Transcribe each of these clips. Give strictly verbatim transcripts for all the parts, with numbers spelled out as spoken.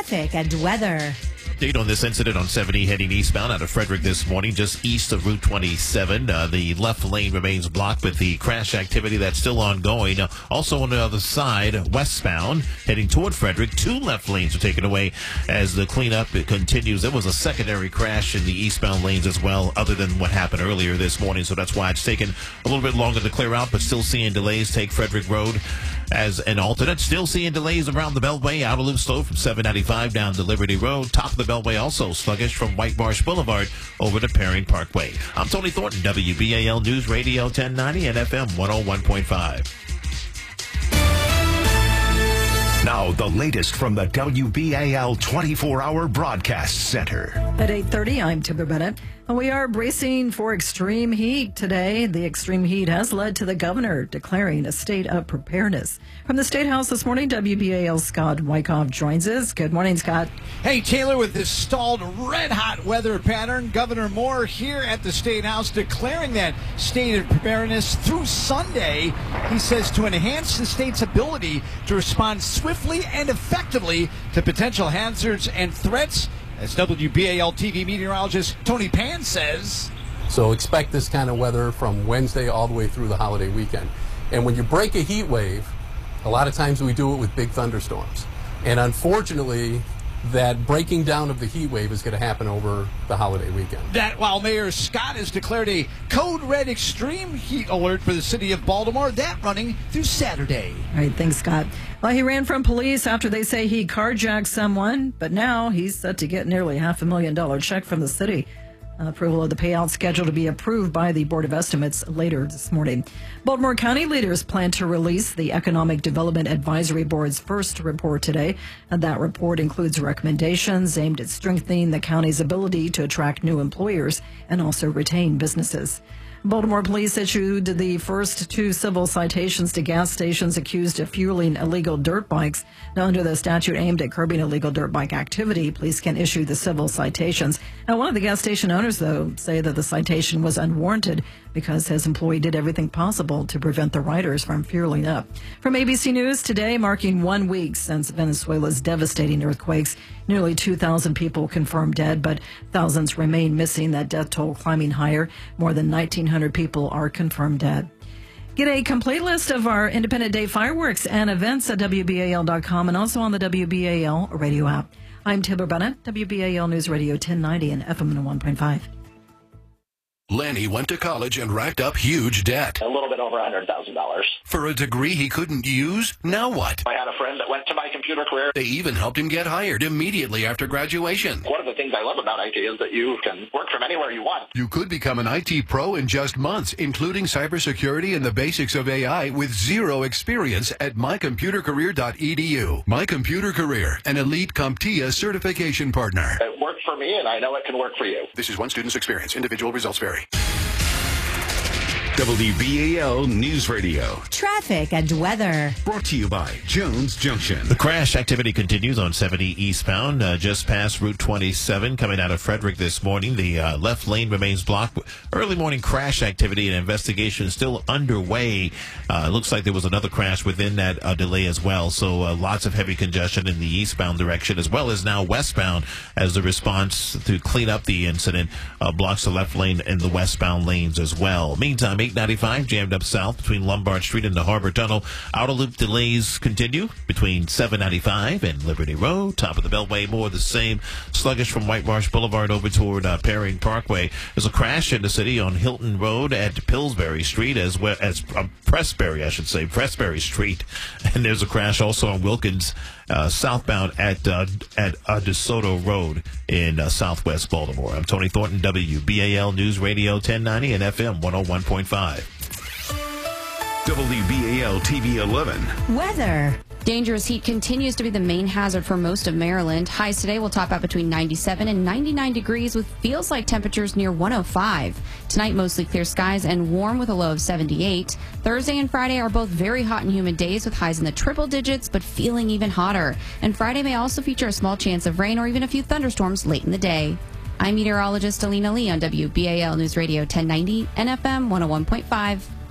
traffic and weather. Update on this incident on seventy heading eastbound out of Frederick this morning, just east of Route twenty-seven. Uh, the left lane remains blocked with the crash activity that's still ongoing. Uh, also on the other side, westbound, heading toward Frederick, two left lanes are taken away as the cleanup it continues. There was a secondary crash in the eastbound lanes as well, other than what happened earlier this morning, so that's why it's taken a little bit longer to clear out, but still seeing delays take Frederick Road as an alternate. Still seeing delays around the Beltway, outer loop slow from seven ninety-five down to Liberty Road. Top of the Beltway also sluggish from White Marsh Boulevard over to Perry Parkway. I'm Tony Thornton, W B A L News Radio ten ninety and F M one oh one point five. Now, the latest from the W B A L twenty-four hour Broadcast Center. At eight thirty, I'm Timber Bennett. We are bracing for extreme heat today. The extreme heat has led to the governor declaring a state of preparedness. From the State House this morning, W B A L's Scott Wyckoff joins us. Good morning, Scott. Hey, Taylor, with this stalled red-hot weather pattern, Governor Moore here at the State House declaring that state of preparedness through Sunday, he says, to enhance the state's ability to respond swiftly and effectively to potential hazards and threats. As W B A L T V meteorologist Tony Pan says. So expect this kind of weather from Wednesday all the way through the holiday weekend. And when you break a heat wave, a lot of times we do it with big thunderstorms. And unfortunately, that breaking down of the heat wave is going to happen over the holiday weekend. That while Mayor Scott has declared a code red extreme heat alert for the city of Baltimore, that running through Saturday. All right, thanks, Scott. Well, he ran from police after they say he carjacked someone, but now he's set to get nearly half a million dollar check from the city. Approval of the payout scheduled to be approved by the Board of Estimates later this morning. Baltimore County leaders plan to release the Economic Development Advisory Board's first report today. And that report includes recommendations aimed at strengthening the county's ability to attract new employers and also retain businesses. Baltimore police issued the first two civil citations to gas stations accused of fueling illegal dirt bikes. Now, under the statute aimed at curbing illegal dirt bike activity, police can issue the civil citations. Now, one of the gas station owners, though, say that the citation was unwarranted because his employee did everything possible to prevent the riders from fueling up. From A B C News today, marking one week since Venezuela's devastating earthquakes, nearly two thousand people confirmed dead, but thousands remain missing, that death toll climbing higher. More than nineteen hundred people are confirmed dead. Get a complete list of our Independent Day fireworks and events at W B A L dot com and also on the W B A L radio app. I'm Timber Bennett, W B A L News Radio ten ninety and F M one point five. Lenny went to college and racked up huge debt. A little bit over one hundred thousand dollars. For a degree he couldn't use? Now what? I had a friend that went to my computer career. They even helped him get hired immediately after graduation. One of the things I love about I T is that you can work from anywhere you want. You could become an I T pro in just months, including cybersecurity and the basics of A I with zero experience at my computer career dot e d u. My Computer Career, an elite CompTIA certification partner. It worked for me, and I know it can work for you. This is one student's experience. Individual results vary. W B A L News Radio. Traffic and weather. Brought to you by Jones Junction. The crash activity continues on seventy eastbound, uh, just past Route twenty-seven, coming out of Frederick this morning. The uh, left lane remains blocked. Early morning crash activity and investigation is still underway. Uh, it looks like there was another crash within that uh, delay as well. So uh, lots of heavy congestion in the eastbound direction, as well as now westbound, as the response to clean up the incident uh, blocks the left lane and the westbound lanes as well. Meantime, eight ninety-five jammed up south between Lombard Street and the Harbor Tunnel. Outer loop delays continue between seven ninety-five and Liberty Road. Top of the Beltway, more of the same. Sluggish from White Marsh Boulevard over toward uh, Perry Parkway. There's a crash in the city on Hilton Road at Pillsbury Street, as well as uh, Pressbury, I should say, Pressbury Street. And there's a crash also on Wilkins uh, southbound at uh, at uh, DeSoto Road in uh, southwest Baltimore. I'm Tony Thornton, W B A L News Radio ten ninety and F M one oh one point five. W B A L T V eleven. Weather. Dangerous heat continues to be the main hazard for most of Maryland. Highs today will top out between ninety-seven and ninety-nine degrees with feels like temperatures near one oh five. Tonight, mostly clear skies and warm with a low of seventy-eight. Thursday and Friday are both very hot and humid days with highs in the triple digits, but feeling even hotter. And Friday may also feature a small chance of rain or even a few thunderstorms late in the day. I'm meteorologist Alina Lee on W B A L News Radio ten ninety and F M one oh one point five.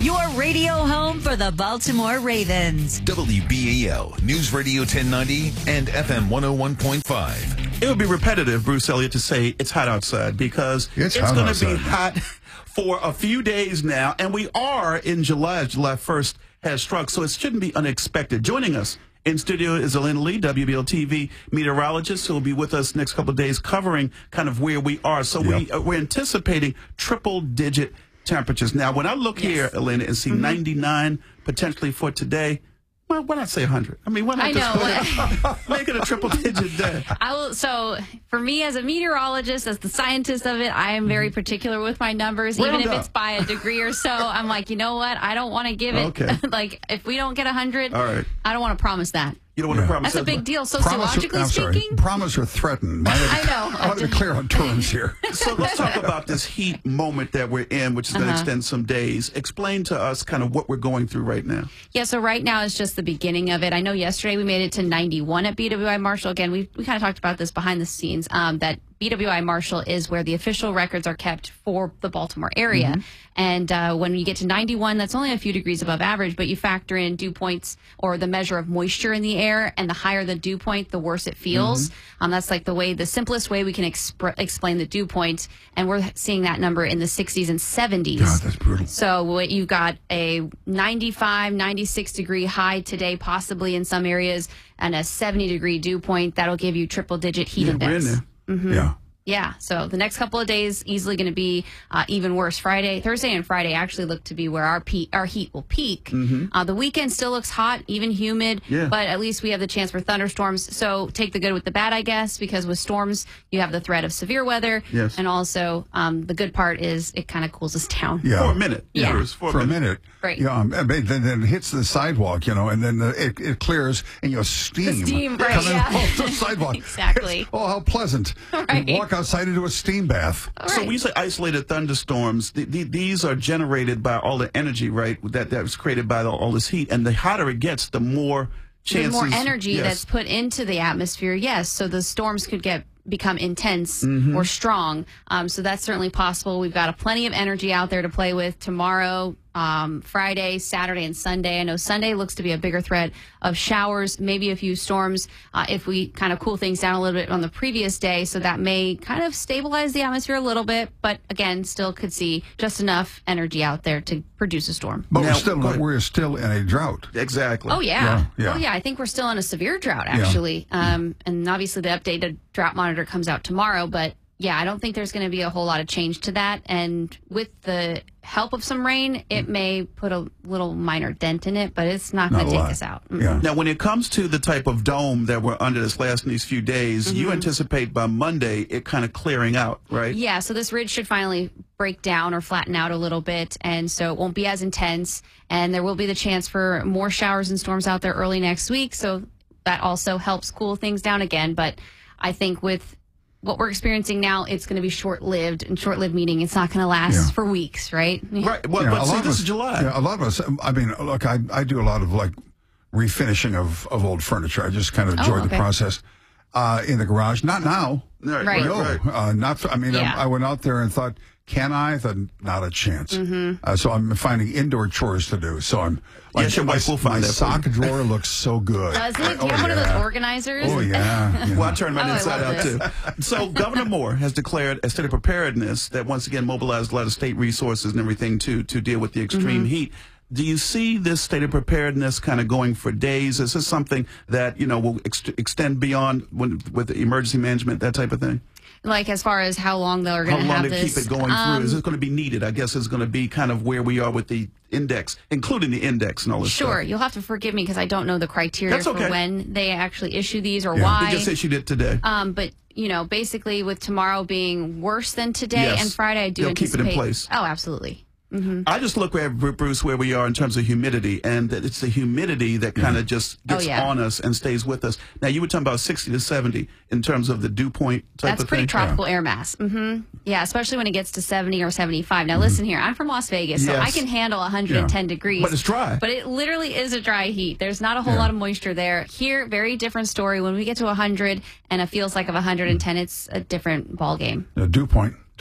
Your radio home for the Baltimore Ravens. W B A L News Radio ten ninety and F M one oh one point five. It would be repetitive, Bruce Elliott, to say it's hot outside because it's, it's going to be outside. hot for a few days now, and we are in July. July first has struck, so it shouldn't be unexpected. Joining us in studio is Elena Lee, W B L T V meteorologist, who will be with us next couple of days covering kind of where we are. So yep. we, uh, we're anticipating triple-digit temperatures. Now, when I look yes. here, Elena, and see mm-hmm. ninety-nine potentially for today, well, why not say one hundred? I mean, why not I just know. make it a triple-digit day? I will. So, for me as a meteorologist, as the scientist of it, I am very particular with my numbers, Round even if up. it's by a degree or so. I'm like, you know what? I don't want to give it. Okay. Like, if we don't get one hundred, all right. I don't want to promise that. You don't want yeah. to promise That's that, a big deal, promise sociologically or, I'm speaking. Sorry, promise or threaten. I know. I want to be clear on terms here. So let's talk about this heat moment that we're in, which is going to Uh-huh. extend some days. Explain to us kind of what we're going through right now. Yeah, so right now is just the beginning of it. I know yesterday we made it to ninety-one at B W I Marshall. Again, we we kind of talked about this behind the scenes, um, that B W I Marshall is where the official records are kept for the Baltimore area. Mm-hmm. And uh, when you get to ninety-one, that's only a few degrees above average, but you factor in dew points or the measure of moisture in the air, and the higher the dew point, the worse it feels. Mm-hmm. Um, that's like the way, the simplest way we can exp- explain the dew point, and we're seeing that number in the sixties and seventies. God, that's brutal. So what you've got a ninety-five, ninety-six degree high today, possibly in some areas, and a seventy degree dew point. That'll give you triple digit heat Yeah, index. we're in there. Mm-hmm. Yeah. Yeah, so the next couple of days easily going to be uh, even worse. Friday, Thursday, and Friday actually look to be where our peak, our heat will peak. Mm-hmm. Uh, the weekend still looks hot, even humid, Yeah. but at least we have the chance for thunderstorms. So take the good with the bad, I guess, because with storms you have the threat of severe weather, Yes. and also um, the good part is it kind of cools us down. Yeah. For a minute. Yeah. Bruce, for, For a a minute. minute. Right. Yeah, um, and then, then it hits the sidewalk, you know, and then the, it, it clears, and you know, steam, The steam, right, coming yeah. off the sidewalk. Exactly. It's- oh, how pleasant! Right. You walk outside into a steam bath. All So right. we say isolated thunderstorms. The, the, these are generated by all the energy, right? That that was created by the, all this heat, and the hotter it gets, the more the chances. more energy yes. that's put into the atmosphere, yes. So the storms could get become intense Mm-hmm. or strong. Um, so that's certainly possible. We've got a plenty of energy out there to play with tomorrow, um, Friday, Saturday, and Sunday. I know Sunday looks to be a bigger threat of showers, maybe a few storms uh, if we kind of cool things down a little bit on the previous day. So that may kind of stabilize the atmosphere a little bit. But again, still could see just enough energy out there to produce a storm. But Now, we're still go ahead. we're still in a drought. Exactly. Oh, yeah. Yeah, yeah. Oh, yeah. I think we're still in a severe drought, actually. Um, and obviously, the updated drought monitor comes out tomorrow. But yeah, I don't think there's going to be a whole lot of change to that. And with the help of some rain, it may put a little minor dent in it, but it's not, Not going a to take lot. us out. Mm. Yeah. Now, when it comes to the type of dome that we're under this last these few days, Mm-hmm. you anticipate by Monday it kind of clearing out, right? Yeah, so this ridge should finally break down or flatten out a little bit, and so it won't be as intense, and there will be the chance for more showers and storms out there early next week, so that also helps cool things down again. But I think with what we're experiencing now, it's going to be short-lived, and short-lived meaning it's not going to last Yeah. for weeks, right? Right. Well, Yeah, but a see, lot of this us- is July. Yeah, a lot of us. I mean, look, I I do a lot of like refinishing of, of old furniture. I just kind of enjoy okay. the process uh, in the garage. Not now. Right, Right. No, right. uh, not. For, I mean, Yeah. I, I went out there and thought, can I? I thought, not a chance. Mm-hmm. Uh, so I'm finding indoor chores to do. So I'm like, Yes, your my, wife will find my that for you. sock drawer looks so good. Doesn't it? Do Oh, you have one of those yeah. organizers? Oh yeah. yeah. Well, I turned mine Oh, I inside love out this. too. So Governor Moore has declared a state of preparedness that once again mobilized a lot of state resources and everything to to deal with the extreme Mm-hmm. heat. Do you see this state of preparedness kind of going for days? Is this something that you know will ex- extend beyond when, with the emergency management, that type of thing? Like as far as how long they're How going to long have to this? keep it going um, through? Is this going to be needed? I guess it's going to be kind of where we are with the index, including the index and all this Sure, stuff. you'll have to forgive me because I don't know the criteria That's okay. for when they actually issue these or Yeah. why. They just issued it today. Um, but you know, basically, with tomorrow being worse than today Yes. and Friday, I do They'll keep it in anticipate. place. Oh, absolutely. I just look at Bruce where we are in terms of humidity, and that it's the humidity that kind of just Oh, gets yeah. on us and stays with us. Now, you were talking about sixty to seventy in terms of the dew point type That's of pretty thing. tropical air mass. hmm Yeah, especially when it gets to seventy or seventy-five. Now, listen here, I'm from Las Vegas, so Yes. I can handle one hundred ten degrees. But it's dry. But it literally is a dry heat. There's not a whole Yeah. lot of moisture there. Here, very different story. When we get to one hundred and it feels like of one hundred ten, it's a different ball game. The dew point.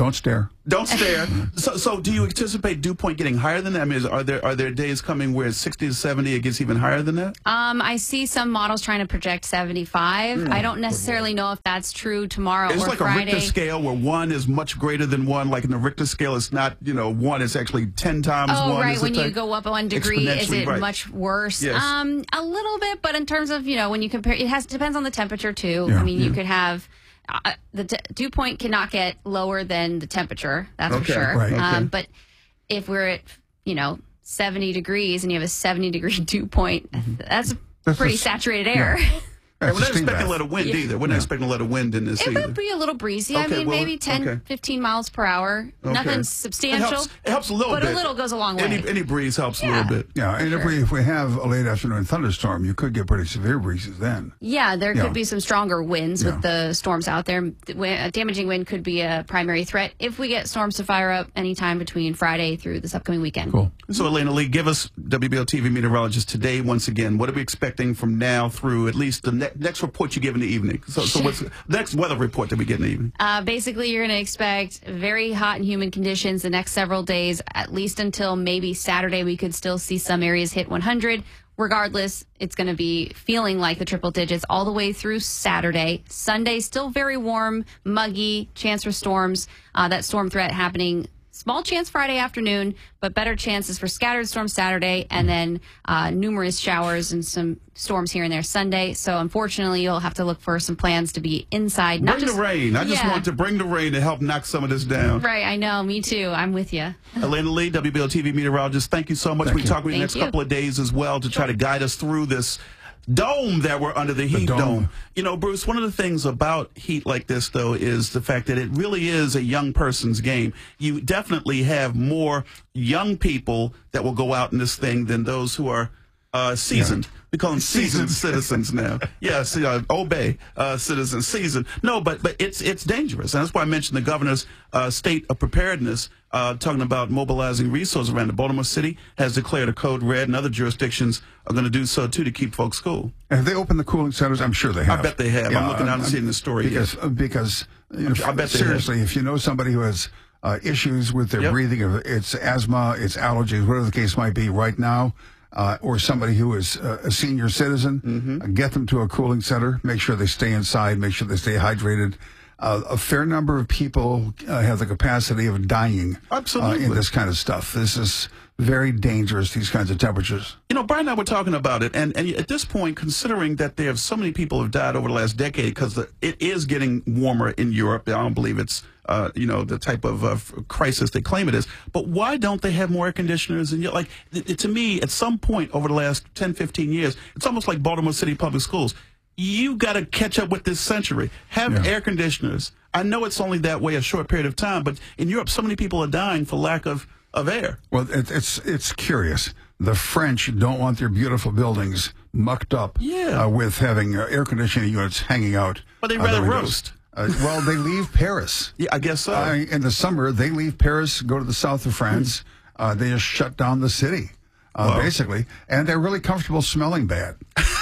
Don't stare. Don't stare. so, so do you anticipate dew point getting higher than that? I mean, is, are there are there days coming where it's sixty to seventy, it gets even higher than that? Um, I see some models trying to project seventy-five. Mm. I don't necessarily know if that's true tomorrow It's or like Friday. a Richter scale where one is much greater than one. Like in the Richter scale, it's not, you know, one, it's actually ten times Oh, one. right. Is When the you type- go up one degree, is exponentially, it right. much worse? Yes. Um, a little bit, but in terms of, you know, when you compare, it has depends on the temperature too. Yeah, I mean, you yeah. could have uh, the t- dew point cannot get lower than the temperature. That's Okay, for sure. right, okay. Um, but if we're at, you know, seventy degrees and you have a seventy degree dew point, that's That's pretty a- saturated air. Yeah. And That's we're a not steam expecting a bath. lot of wind Yeah. either. We're not expecting a lot of wind in this It either. would be a little breezy. I Okay, mean, well, maybe ten, okay. fifteen miles per hour. Okay. Nothing It substantial. helps, it helps a little but bit. a little goes a long way. Any, any breeze helps a Yeah. little bit. Yeah, and if Sure. we if we have a late afternoon thunderstorm, you could get pretty severe breezes then. Yeah, there Yeah. could be some stronger winds Yeah. with the storms out there. The wi- A damaging wind could be a primary threat if we get storms to fire up anytime between Friday through this upcoming weekend. Cool. So, Elena Lee, give us W B L T V meteorologist today once again. What are we expecting from now through at least the ne- next report you give in the evening? So, so what's the next weather report that we get in the evening? Uh, basically, you're going to expect very hot and humid conditions the next several days, at least until maybe Saturday. We could still see some areas hit one hundred. Regardless, it's going to be feeling like the triple digits all the way through Saturday. Sunday, still very warm, muggy, chance for storms. Uh, that storm threat happening. Small chance Friday afternoon, but better chances for scattered storms Saturday, and then uh, numerous showers and some storms here and there Sunday. So unfortunately, you'll have to look for some plans to be inside. Not Bring just, the rain. I just Yeah. want to bring the rain to help knock some of this down. Right, I know. Me too. I'm with you. Elena Lee, W B L T V meteorologist, thank you so much. Thank we you. talk with you the Thank next you. couple of days as well to try to guide us through this dome that we're under, the heat dome. dome. You know, Bruce, one of the things about heat like this, though, is the fact that it really is a young person's game. You definitely have more young people that will go out in this thing than those who are uh, seasoned. Yeah. We call them seasoned citizens now. Yes, uh, obey uh, citizens, seasoned. No, but but it's it's dangerous, and that's why I mentioned the governor's uh, state of preparedness, uh, talking about mobilizing resources around. The Baltimore City has declared a code red, and other jurisdictions are going to do so too to keep folks cool. And have they opened the cooling centers? I'm sure they have. I bet they have. I'm looking out and seeing the story. Because because you know, I bet they seriously, if you know somebody who has uh, issues with their Yep. breathing, if it's asthma, it's allergies, whatever the case might be, right now. Uh, or somebody who is uh, a senior citizen, Mm-hmm. uh, get them to a cooling center, make sure they stay inside, make sure they stay hydrated. Uh, a fair number of people uh, have the capacity of dying uh, Absolutely. in this kind of stuff. This is very dangerous, these kinds of temperatures. You know, Brian and I were talking about it, and, and at this point, considering that there have so many people have died over the last decade, because it is getting warmer in Europe, I don't believe it's, uh, you know, the type of uh, crisis they claim it is. But why don't they have more air conditioners? And, like, it, it, to me, at some point over the last ten, fifteen years, it's almost like Baltimore City Public Schools. You got to catch up with this century. Have Yeah. air conditioners. I know it's only that way a short period of time, but in Europe, so many people are dying for lack of, of air. Well, it, it's it's curious. The French don't want their beautiful buildings mucked up Yeah. uh, with having uh, air conditioning units hanging out. But they'd uh, rather the windows. roast. Uh, well, they leave Paris. Yeah, I guess so. Uh, in the summer, they leave Paris, go to the south of France. Uh, they just shut down the city, uh, Wow. basically. And they're really comfortable smelling bad.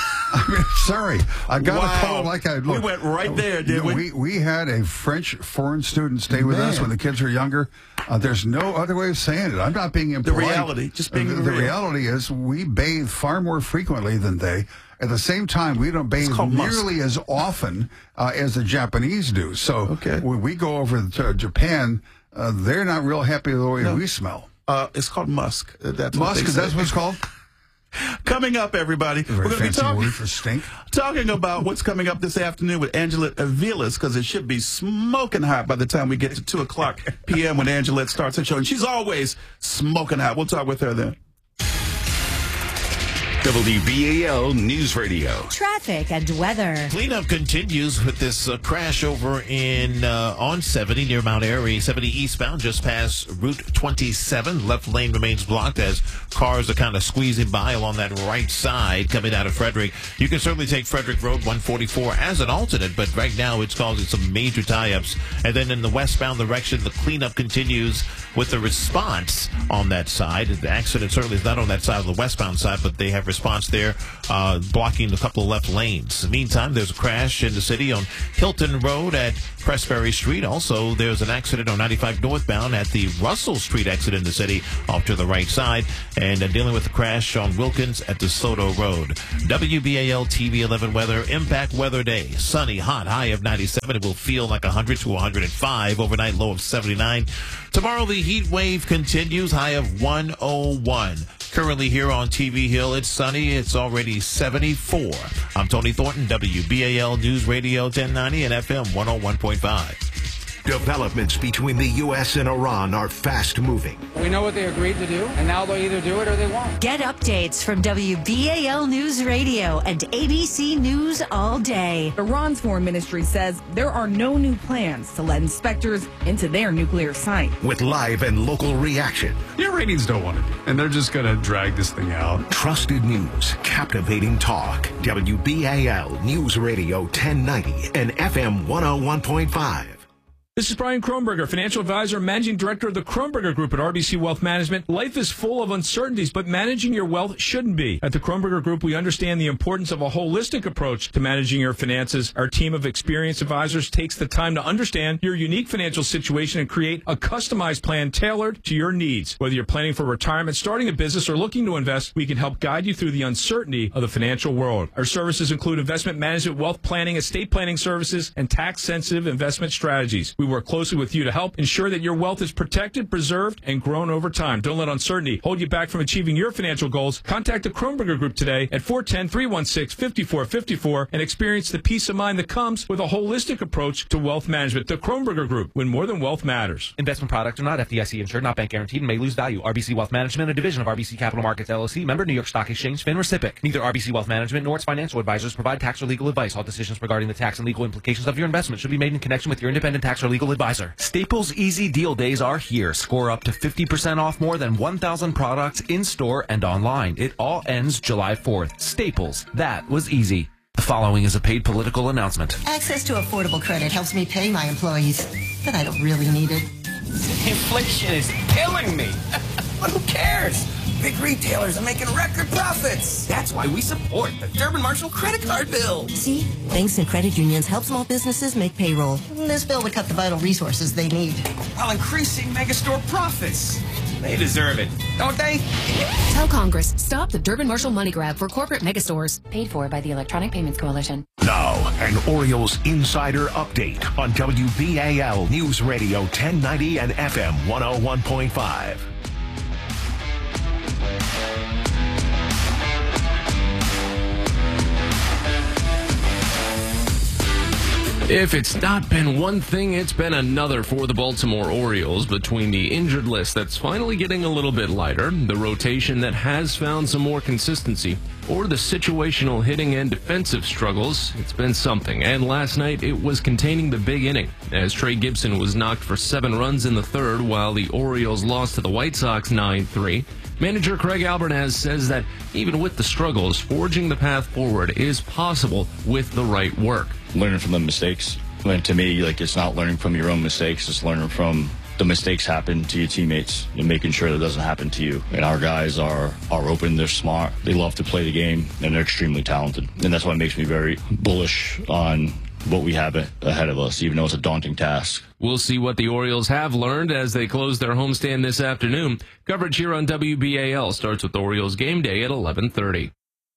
I mean, sorry. I got Wow. a call like I look. We went right there, did we? We, we had a French foreign student stay with us Man. when the kids were younger. Uh, there's no other way of saying it. I'm not being impolite. reality, just being the, the the real. reality is we bathe far more frequently than they. At the same time, we don't bathe called musk. nearly as often uh, as the Japanese do. So Okay. when we go over to Japan, uh, they're not real happy with the way we smell. Uh, it's called musk. Uh, That's what Musk, they is say. that what it's called? Coming up, everybody, Very we're going to be fancy talking, word for stink. talking about what's coming up this afternoon with Angelette Aviles, because it should be smoking hot by the time we get to two o'clock p m when Angelette starts her show. And she's always smoking hot. We'll talk with her then. W B A L News Radio. Traffic and weather. Cleanup continues with this uh, crash over in uh, on seventy near Mount Airy, seventy eastbound, just past Route twenty-seven. Left lane remains blocked as cars are kind of squeezing by along that right side coming out of Frederick. You can certainly take Frederick Road one forty-four as an alternate, but right now it's causing some major tie-ups. And then in the westbound direction, the cleanup continues with the response on that side. The accident certainly is not on that side of the westbound side, but they have response there, uh, blocking a couple of left lanes. In the meantime, there's a crash in the city on Hilton Road at Pressbury Street. Also, there's an accident on ninety-five northbound at the Russell Street exit in the city off to the right side, and uh, dealing with the crash on Wilkins at DeSoto Road. W B A L T V eleven weather, impact weather day. Sunny, hot, high of ninety-seven. It will feel like one hundred to one hundred five. Overnight low of seventy-nine. Tomorrow the heat wave continues, high of one oh one. Currently here on T V Hill, it's sunny. It's already seventy-four. I'm Tony Thornton, W B A L News Radio ten ninety and F M one oh one point five. Developments between the U S and Iran are fast-moving. We know what they agreed to do, and now they'll either do it or they won't. Get updates from W B A L News Radio and A B C News all day. Iran's foreign ministry says there are no new plans to let inspectors into their nuclear site. With live and local reaction. The Iranians don't want to do, and they're just going to drag this thing out. Trusted news, captivating talk. W B A L News Radio ten ninety and F M one oh one point five. This is Brian Kronberger, financial advisor and managing director of the Kronberger Group at R B C Wealth Management. Life is full of uncertainties, but managing your wealth shouldn't be. At the Kronberger Group, we understand the importance of a holistic approach to managing your finances. Our team of experienced advisors takes the time to understand your unique financial situation and create a customized plan tailored to your needs. Whether you're planning for retirement, starting a business, or looking to invest, we can help guide you through the uncertainty of the financial world. Our services include investment management, wealth planning, estate planning services, and tax-sensitive investment strategies. We work closely with you to help ensure that your wealth is protected, preserved, and grown over time. Don't let uncertainty hold you back from achieving your financial goals. Contact the Kronberger Group today at four one zero, three one six, five four five four and experience the peace of mind that comes with a holistic approach to wealth management. The Kronberger Group, when more than wealth matters. Investment products are not F D I C insured, not bank guaranteed, and may lose value. R B C Wealth Management, a division of R B C Capital Markets, L L C, member New York Stock Exchange, FINRA S I P C. Neither R B C Wealth Management nor its financial advisors provide tax or legal advice. All decisions regarding the tax and legal implications of your investment should be made in connection with your independent tax or legal advisor. Staples Easy Deal Days are here. Score up to fifty percent off more than one thousand products in-store and online. It all ends July fourth. Staples. That was easy. The following is a paid political announcement. Access to affordable credit helps me pay my employees, but I don't really need it. Inflation is killing me. But who cares? Big retailers are making record profits. That's why we support the Durbin Marshall credit card bill. See? Banks and credit unions help small businesses make payroll. This bill would cut the vital resources they need. While increasing megastore profits. They deserve it, don't they? Tell Congress, stop the Durbin Marshall money grab for corporate megastores. Paid for by the Electronic Payments Coalition. Now, an Orioles insider update on W B A L News Radio ten ninety and F M one oh one point five. If it's not been one thing, it's been another for the Baltimore Orioles. Between the injured list that's finally getting a little bit lighter, the rotation that has found some more consistency, or the situational hitting and defensive struggles, it's been something. And last night, it was containing the big inning, as Trey Gibson was knocked for seven runs in the third, while the Orioles lost to the White Sox nine three. Manager Craig Albertaz says that even with the struggles, forging the path forward is possible with the right work. Learning from the mistakes. And to me, like, it's not learning from your own mistakes, it's learning from the mistakes happen to your teammates and making sure that doesn't happen to you. And our guys are, are open, they're smart, they love to play the game, and they're extremely talented. And that's what makes me very bullish on what we have ahead of us, even though it's a daunting task. We'll see what the Orioles have learned as they close their homestand this afternoon. Coverage here on W B A L starts with Orioles Game Day at eleven thirty.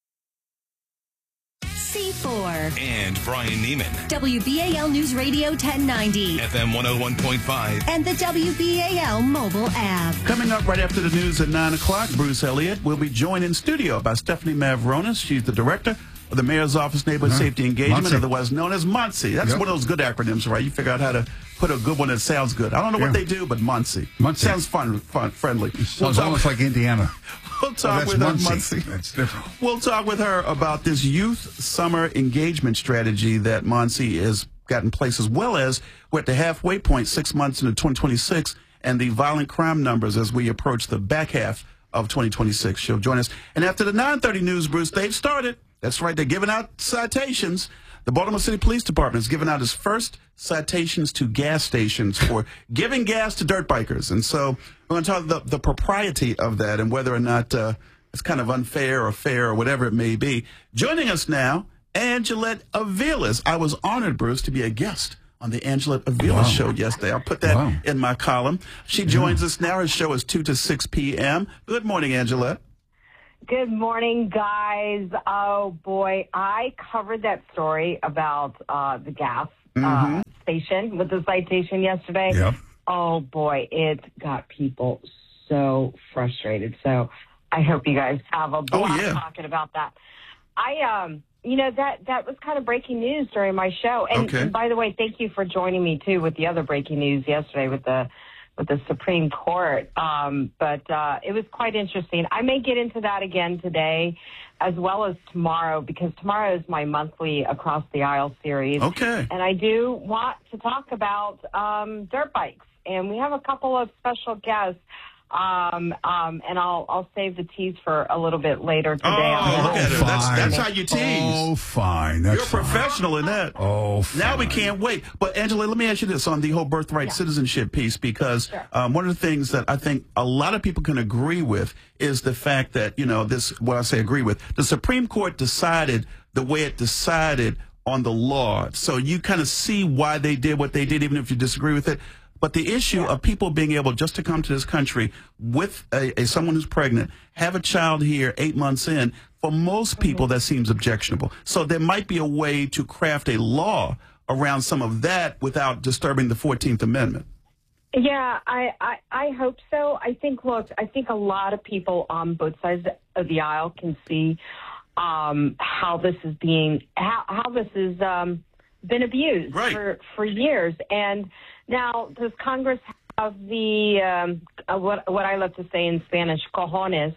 C four. And Brian Neiman. W B A L News Radio ten ninety. F M one oh one point five. And the W B A L mobile app. Coming up right after the news at nine o'clock, Bruce Elliott will be joined in studio by Stephanie Mavronis. She's the director of the Mayor's Office Neighborhood uh-huh. Safety Engagement, Muncie. Otherwise known as Muncie. That's yep. one of those good acronyms, right? You figure out how to put a good one that sounds good. I don't know yeah. what they do, but Muncie. Muncie. Sounds fun, fun friendly. It sounds we'll almost like Indiana. We'll talk well, with Muncie. her, Muncie. That's different. We'll talk with her about this youth summer engagement strategy that Muncie has got in place, as well as we're at the halfway point, six months into twenty twenty-six, and the violent crime numbers as we approach the back half of twenty twenty-six. She'll join us. And after the nine thirty news, Bruce, they've started. That's right, they're giving out citations. The Baltimore City Police Department is giving out its first citations to gas stations for giving gas to dirt bikers. And so we're going to talk about the, the propriety of that and whether or not uh, it's kind of unfair or fair or whatever it may be. Joining us now, Angelette Aviles. I was honored, Bruce, to be a guest on the Angelette Aviles wow. show yesterday. I'll put that wow. in my column. She joins yeah. us now. Her show is two to six p.m. Good morning, Angelette. Good morning, guys. Oh, boy. I covered that story about uh, the gas mm-hmm. uh, station with the citation yesterday. Yep. Oh, boy. It got people so frustrated. So I hope you guys have a blast oh, yeah. talking about that. I, um, you know, that, that was kind of breaking news during my show. And, okay. and by the way, thank you for joining me, too, with the other breaking news yesterday with the with the Supreme Court. Um, but uh, it was quite interesting. I may get into that again today as well as tomorrow, because tomorrow is my monthly Across the Aisle series. Okay. And I do want to talk about um, dirt bikes. And we have a couple of special guests. Um, um, and I'll I'll save the tease for a little bit later today. Oh, oh look at her. That's, that's how you tease. Oh, fine. That's You're a professional in that. Oh, fine. Now we can't wait. But, Angela, let me ask you this on the whole birthright yeah. citizenship piece, because sure. um, one of the things that I think a lot of people can agree with is the fact that, you know, this, what I say agree with, the Supreme Court decided the way it decided on the law. So you kind of see why they did what they did, even if you disagree with it. But the issue yeah. of people being able just to come to this country with a, a someone who's pregnant, have a child here eight months in, for most people mm-hmm. that seems objectionable. So there might be a way to craft a law around some of that without disturbing the fourteenth Amendment. Yeah, I, I, I hope so. I think, look, I think a lot of people on both sides of the aisle can see um, how this is being, how, how this has um, been abused right. for, for years. And now, does Congress have the um, uh, what what I love to say in Spanish, cojones,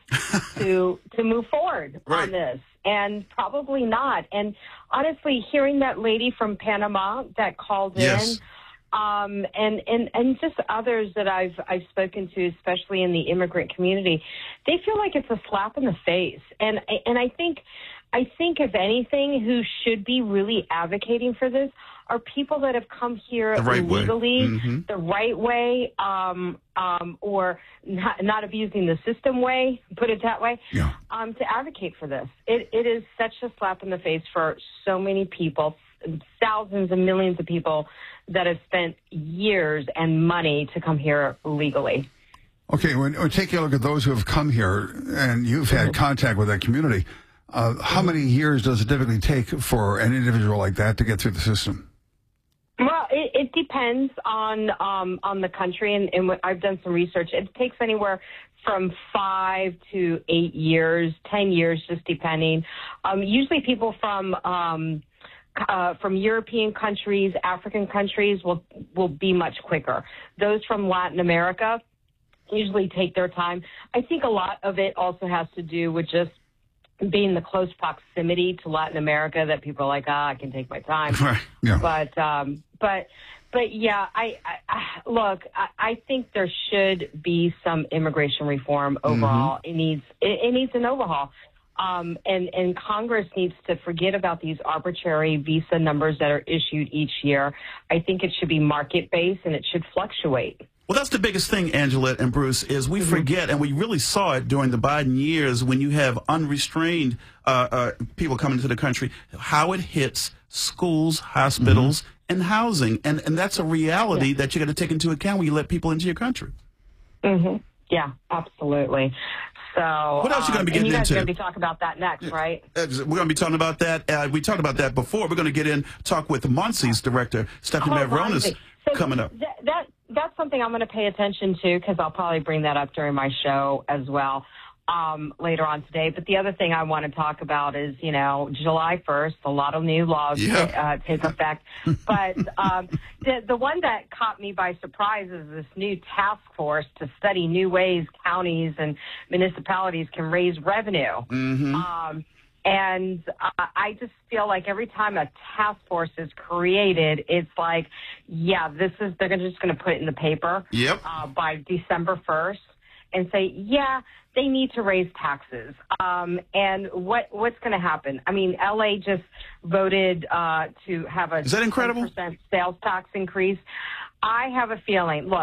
to to move forward right. on this? And probably not. And honestly, hearing that lady from Panama that called yes. in, um, and and and just others that I've I've spoken to, especially in the immigrant community, they feel like it's a slap in the face. And and I think I think if anything, who should be really advocating for this are people that have come here the right legally, mm-hmm. the right way, um, um, or not, not abusing the system way, put it that way, yeah. um, to advocate for this. It, it is such a slap in the face for so many people, thousands and millions of people that have spent years and money to come here legally. Okay, when, when taking a look at those who have come here and you've had contact with that community, uh, how many years does it typically take for an individual like that to get through the system? Well, it, it depends on um, on the country, and, and what, I've done some research. It takes anywhere from five to eight years, ten years, just depending. Um, usually, people from um, uh, from European countries, African countries will will be much quicker. Those from Latin America usually take their time. I think a lot of it also has to do with just being the close proximity to Latin America, that people are like, ah, I can take my time. Right. Yeah. But, um, but, but yeah, I, I, I look, I, I think there should be some immigration reform overall. Mm-hmm. It needs, it, it needs an overhaul. Um, and, and Congress needs to forget about these arbitrary visa numbers that are issued each year. I think it should be market-based and it should fluctuate. Well, that's the biggest thing, Angelette and Bruce, is we mm-hmm. forget, and we really saw it during the Biden years when you have unrestrained uh, uh, people coming to the country, how it hits schools, hospitals, mm-hmm. and housing. And, and that's a reality yeah. that you got to take into account when you let people into your country. Mm-hmm. Yeah, absolutely. So, what else are you going to be getting um, and you guys into? are going to be talking about that next, right? We're going to be talking about that. Uh, we talked about that before. We're going to get in, talk with Monsi's director, Stephanie oh, Mavronis, so coming up. That, that That's something I'm going to pay attention to, because I'll probably bring that up during my show as well um, later on today. But the other thing I want to talk about is, you know, July first, a lot of new laws yeah. uh, take effect. But um, the, the one that caught me by surprise is this new task force to study new ways counties and municipalities can raise revenue. Mm-hmm. Um, And uh, I just feel like every time a task force is created, it's like, yeah, this is, they're gonna, just going to put it in the paper yep. uh, by December first and say, yeah, they need to raise taxes. Um, and what what's going to happen? I mean, L A just voted uh, to have a is that incredible? ten percent sales tax increase. I have a feeling, look,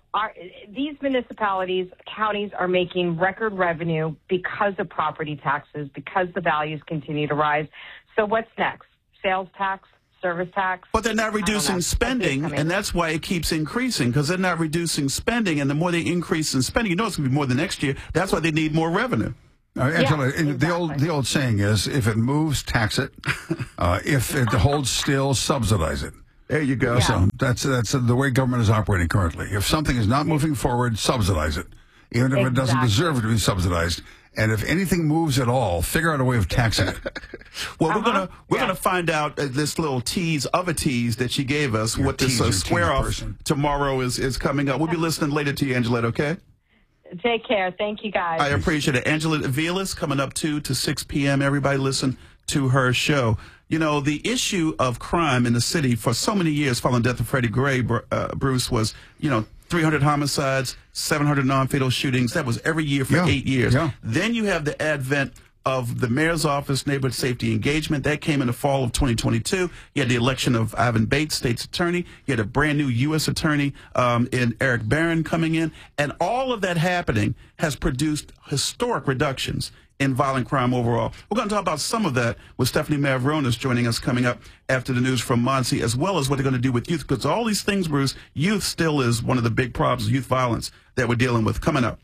our, these municipalities, counties are making record revenue because of property taxes, because the values continue to rise. So what's next? Sales tax? Service tax? But they're not reducing spending, and that's why it keeps increasing, because they're not reducing spending, and the more they increase in spending, you know it's going to be more the next year. That's why they need more revenue. Uh, Angela, yeah, exactly. the old the old saying is, if it moves, tax it. Uh, if it holds still, subsidize it. There you go. Yeah. So that's that's the way government is operating currently. If something is not moving forward, subsidize it, even if exactly. it doesn't deserve it to be subsidized. And if anything moves at all, figure out a way of taxing it. Well, uh-huh. we're gonna we're yeah. gonna find out uh, this little tease of a tease that she gave us. You're what this uh, square off person. tomorrow is is coming up. We'll be listening later to you, Angelette. Okay. Take care. Thank you, guys. I appreciate it. Angelette Aviles coming up two to six p.m. Everybody listen to her show. You know, the issue of crime in the city for so many years following the death of Freddie Gray, uh, Bruce, was, you know, three hundred homicides, seven hundred non-fatal shootings. That was every year for yeah. eight years. Yeah. Then you have the advent of the mayor's office, neighborhood safety engagement. That came in the fall of twenty twenty-two. You had the election of Ivan Bates, state's attorney. You had a brand new U S attorney um, in Eric Barron coming in. And all of that happening has produced historic reductions in violent crime overall. We're going to talk about some of that with Stephanie Mavronis joining us coming up after the news from Monty, as well as what they're going to do with youth. Because all these things, Bruce, youth still is one of the big problems, youth violence that we're dealing with. Coming up.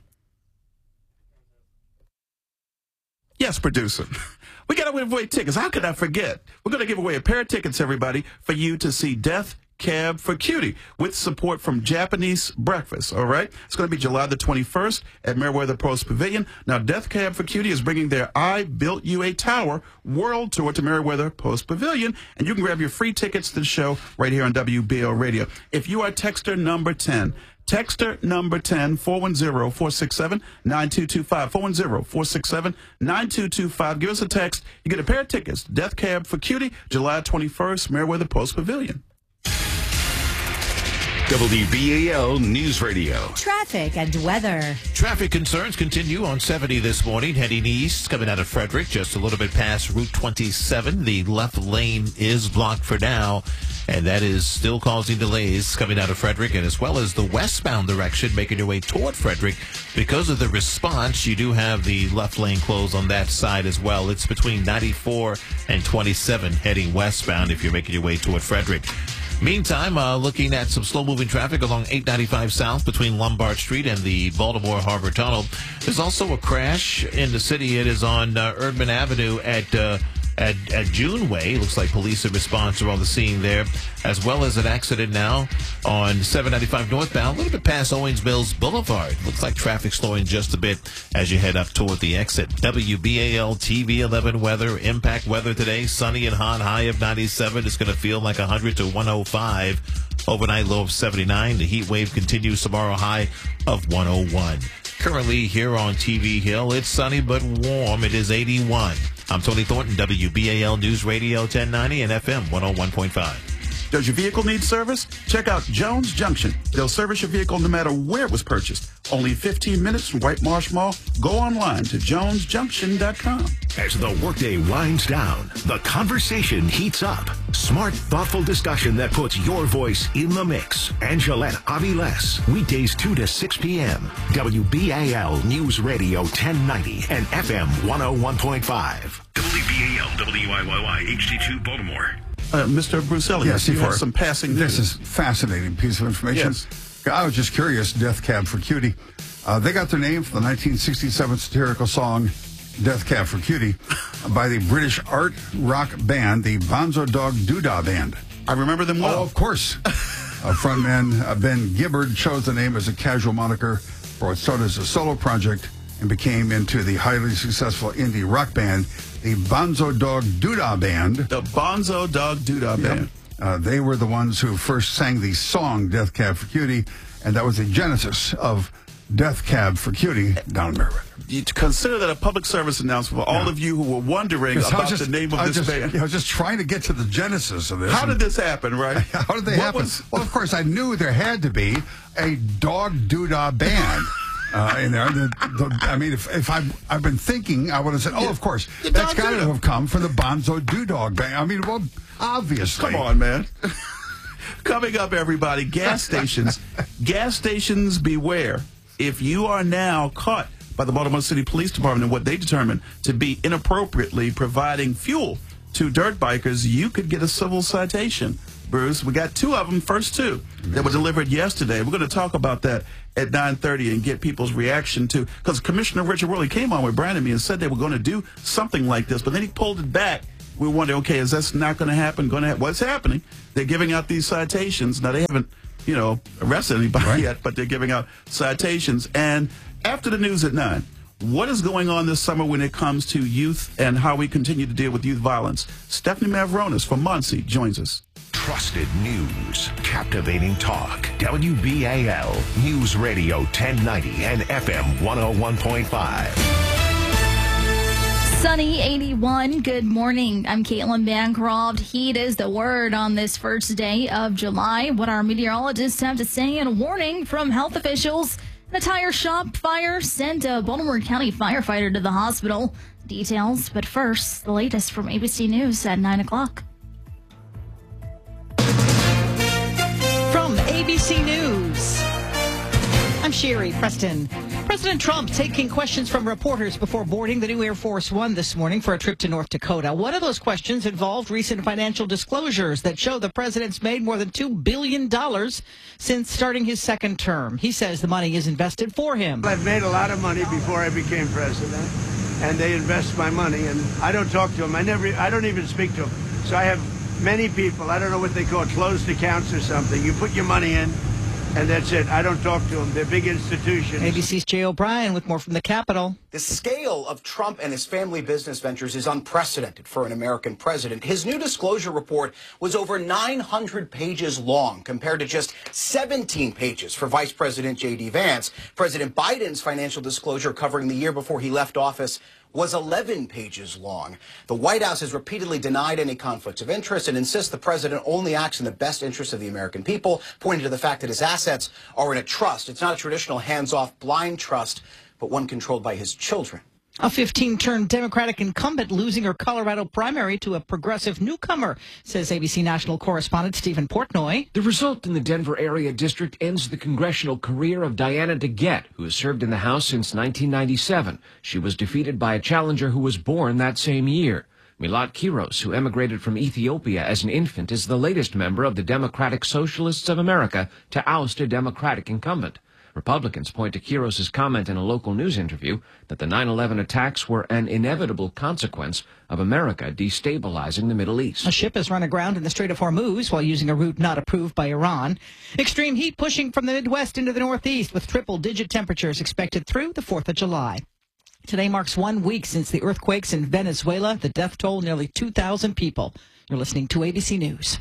Yes, producer. We got to give away tickets. How could I forget? We're going to give away a pair of tickets, everybody, for you to see Death Cab for Cutie with support from Japanese Breakfast, all right? It's going to be July the twenty-first at Meriwether Post Pavilion. Now, Death Cab for Cutie is bringing their I Built You a Tower world tour to Meriwether Post Pavilion, and you can grab your free tickets to the show right here on W B L Radio. If you are texter number ten, Texter number ten, four one zero, four six seven, nine two two five, four one zero, four six seven, nine two two five. Give us a text. You get a pair of tickets. Death Cab for Cutie, July twenty-first, Meriwether Post Pavilion. W B A L News Radio. Traffic and weather. Traffic concerns continue on seventy this morning, heading east, coming out of Frederick, just a little bit past Route twenty-seven. The left lane is blocked for now, and that is still causing delays coming out of Frederick, and as well as the westbound direction, making your way toward Frederick. Because of the response, you do have the left lane closed on that side as well. It's between ninety-four and twenty-seven heading westbound if you're making your way toward Frederick. Meantime, uh, looking at some slow-moving traffic along eight ninety-five South between Lombard Street and the Baltimore Harbor Tunnel. There's also a crash in the city. It is on uh, Erdman Avenue at uh, at, at June Way. Looks like police and response are on the scene there, as well as an accident now on seven ninety-five northbound, a little bit past Owings Mills Boulevard. Looks like traffic slowing just a bit as you head up toward the exit. W B A L T V eleven weather, impact weather today, sunny and hot, high of ninety-seven. It's going to feel like one hundred to one oh five. Overnight low of seventy-nine. The heat wave continues tomorrow, high of one oh one. Currently here on T V Hill, it's sunny but warm. It is eighty-one. I'm Tony Thornton, W B A L News Radio ten ninety and F M one oh one point five. Does your vehicle need service? Check out Jones Junction. They'll service your vehicle no matter where it was purchased. Only fifteen minutes from White Marsh Mall. Go online to jones junction dot com. As the workday winds down, the conversation heats up. Smart, thoughtful discussion that puts your voice in the mix. Angelette Aviles, weekdays two to six p.m. W B A L News Radio ten ninety and F M one oh one point five. W B A L W I Y Y H D two Baltimore. Uh, Mister Brucelli, yes, you have some passing news. This is a fascinating piece of information. Yes. I was just curious, Death Cab for Cutie. Uh, they got their name from the nineteen sixty-seven satirical song Death Cab for Cutie by the British art rock band, the Bonzo Dog Doodah Band. I remember them well. Oh, of course. uh, frontman uh, Ben Gibbard chose the name as a casual moniker for what started as a solo project and became into the highly successful indie rock band, the Bonzo Dog Doodah Band. The Bonzo Dog Doodah Yep. Band. Uh, they were the ones who first sang the song Death Cab for Cutie, and that was the genesis of Death Cab for Cutie down in Meriwether. You consider that a public service announcement for all Yeah. of you who were wondering about just, the name of I this just, band. I was just trying to get to the genesis of this. How did this happen, right? How did they What happen? was- Well, of course, I knew there had to be a dog doodah band. Uh, in there, the, the, I mean, if, if I've, I've been thinking, I would have said, "Oh, of course, The that's dog got to doodah. have come from the Bonzo Doo Dog Band." I mean, well, obviously. Come on, man. Coming up, everybody, gas stations. Gas stations, beware. If you are now caught by the Baltimore City Police Department and what they determine to be inappropriately providing fuel to dirt bikers, you could get a civil citation. Bruce, we got two of them, first two, that were delivered yesterday. We're going to talk about that at nine thirty and get people's reaction to, because Commissioner Richard Worley came on with Brandon and me and said they were going to do something like this, but then he pulled it back. We wonder, okay, is this not going to happen? Going to ha- What's happening? They're giving out these citations. Now, they haven't, you know, arrested anybody right. yet, but they're giving out citations. And after the news at nine, what is going on this summer when it comes to youth and how we continue to deal with youth violence? Stephanie Mavronis from Muncie joins us. Trusted news, captivating talk. W B A L News Radio ten ninety and F M one oh one point five. Sunny eighty-one. Good morning. I'm Caitlin Bancroft. Heat is the word on this first day of July. What our meteorologists have to say, and a warning from health officials. The tire shop fire sent a Baltimore County firefighter to the hospital. Details, but first, the latest from A B C News at nine o'clock. From A B C News, I'm Sherry Preston. President Trump taking questions from reporters before boarding the new Air Force One this morning for a trip to North Dakota. One of those questions involved recent financial disclosures that show the president's made more than two billion dollars since starting his second term. He says the money is invested for him. I've made a lot of money before I became president, and they invest my money, and I don't talk to them. I never, I don't even speak to them. So I have many people, I don't know what they call it, closed accounts or something. You put your money in, and that's it. I don't talk to them. They're big institutions. A B C's Jay O'Brien with more from the Capitol. The scale of Trump and his family business ventures is unprecedented for an American president. His new disclosure report was over nine hundred pages long, compared to just seventeen pages for Vice President J D Vance. President Biden's financial disclosure covering the year before he left office was eleven pages long. The White House has repeatedly denied any conflicts of interest and insists the president only acts in the best interest of the American people, pointing to the fact that his assets are in a trust. It's not a traditional hands-off blind trust, but one controlled by his children. A fifteen-term Democratic incumbent losing her Colorado primary to a progressive newcomer, says A B C national correspondent Stephen Portnoy. The result in the Denver area district ends the congressional career of Diana DeGette, who has served in the House since nineteen ninety-seven. She was defeated by a challenger who was born that same year. Milat Kiros, who emigrated from Ethiopia as an infant, is the latest member of the Democratic Socialists of America to oust a Democratic incumbent. Republicans point to Kiros' comment in a local news interview that the nine eleven attacks were an inevitable consequence of America destabilizing the Middle East. A ship has run aground in the Strait of Hormuz while using a route not approved by Iran. Extreme heat pushing from the Midwest into the Northeast with triple-digit temperatures expected through the fourth of July. Today marks one week since the earthquakes in Venezuela. The death toll, nearly two thousand people. You're listening to A B C News.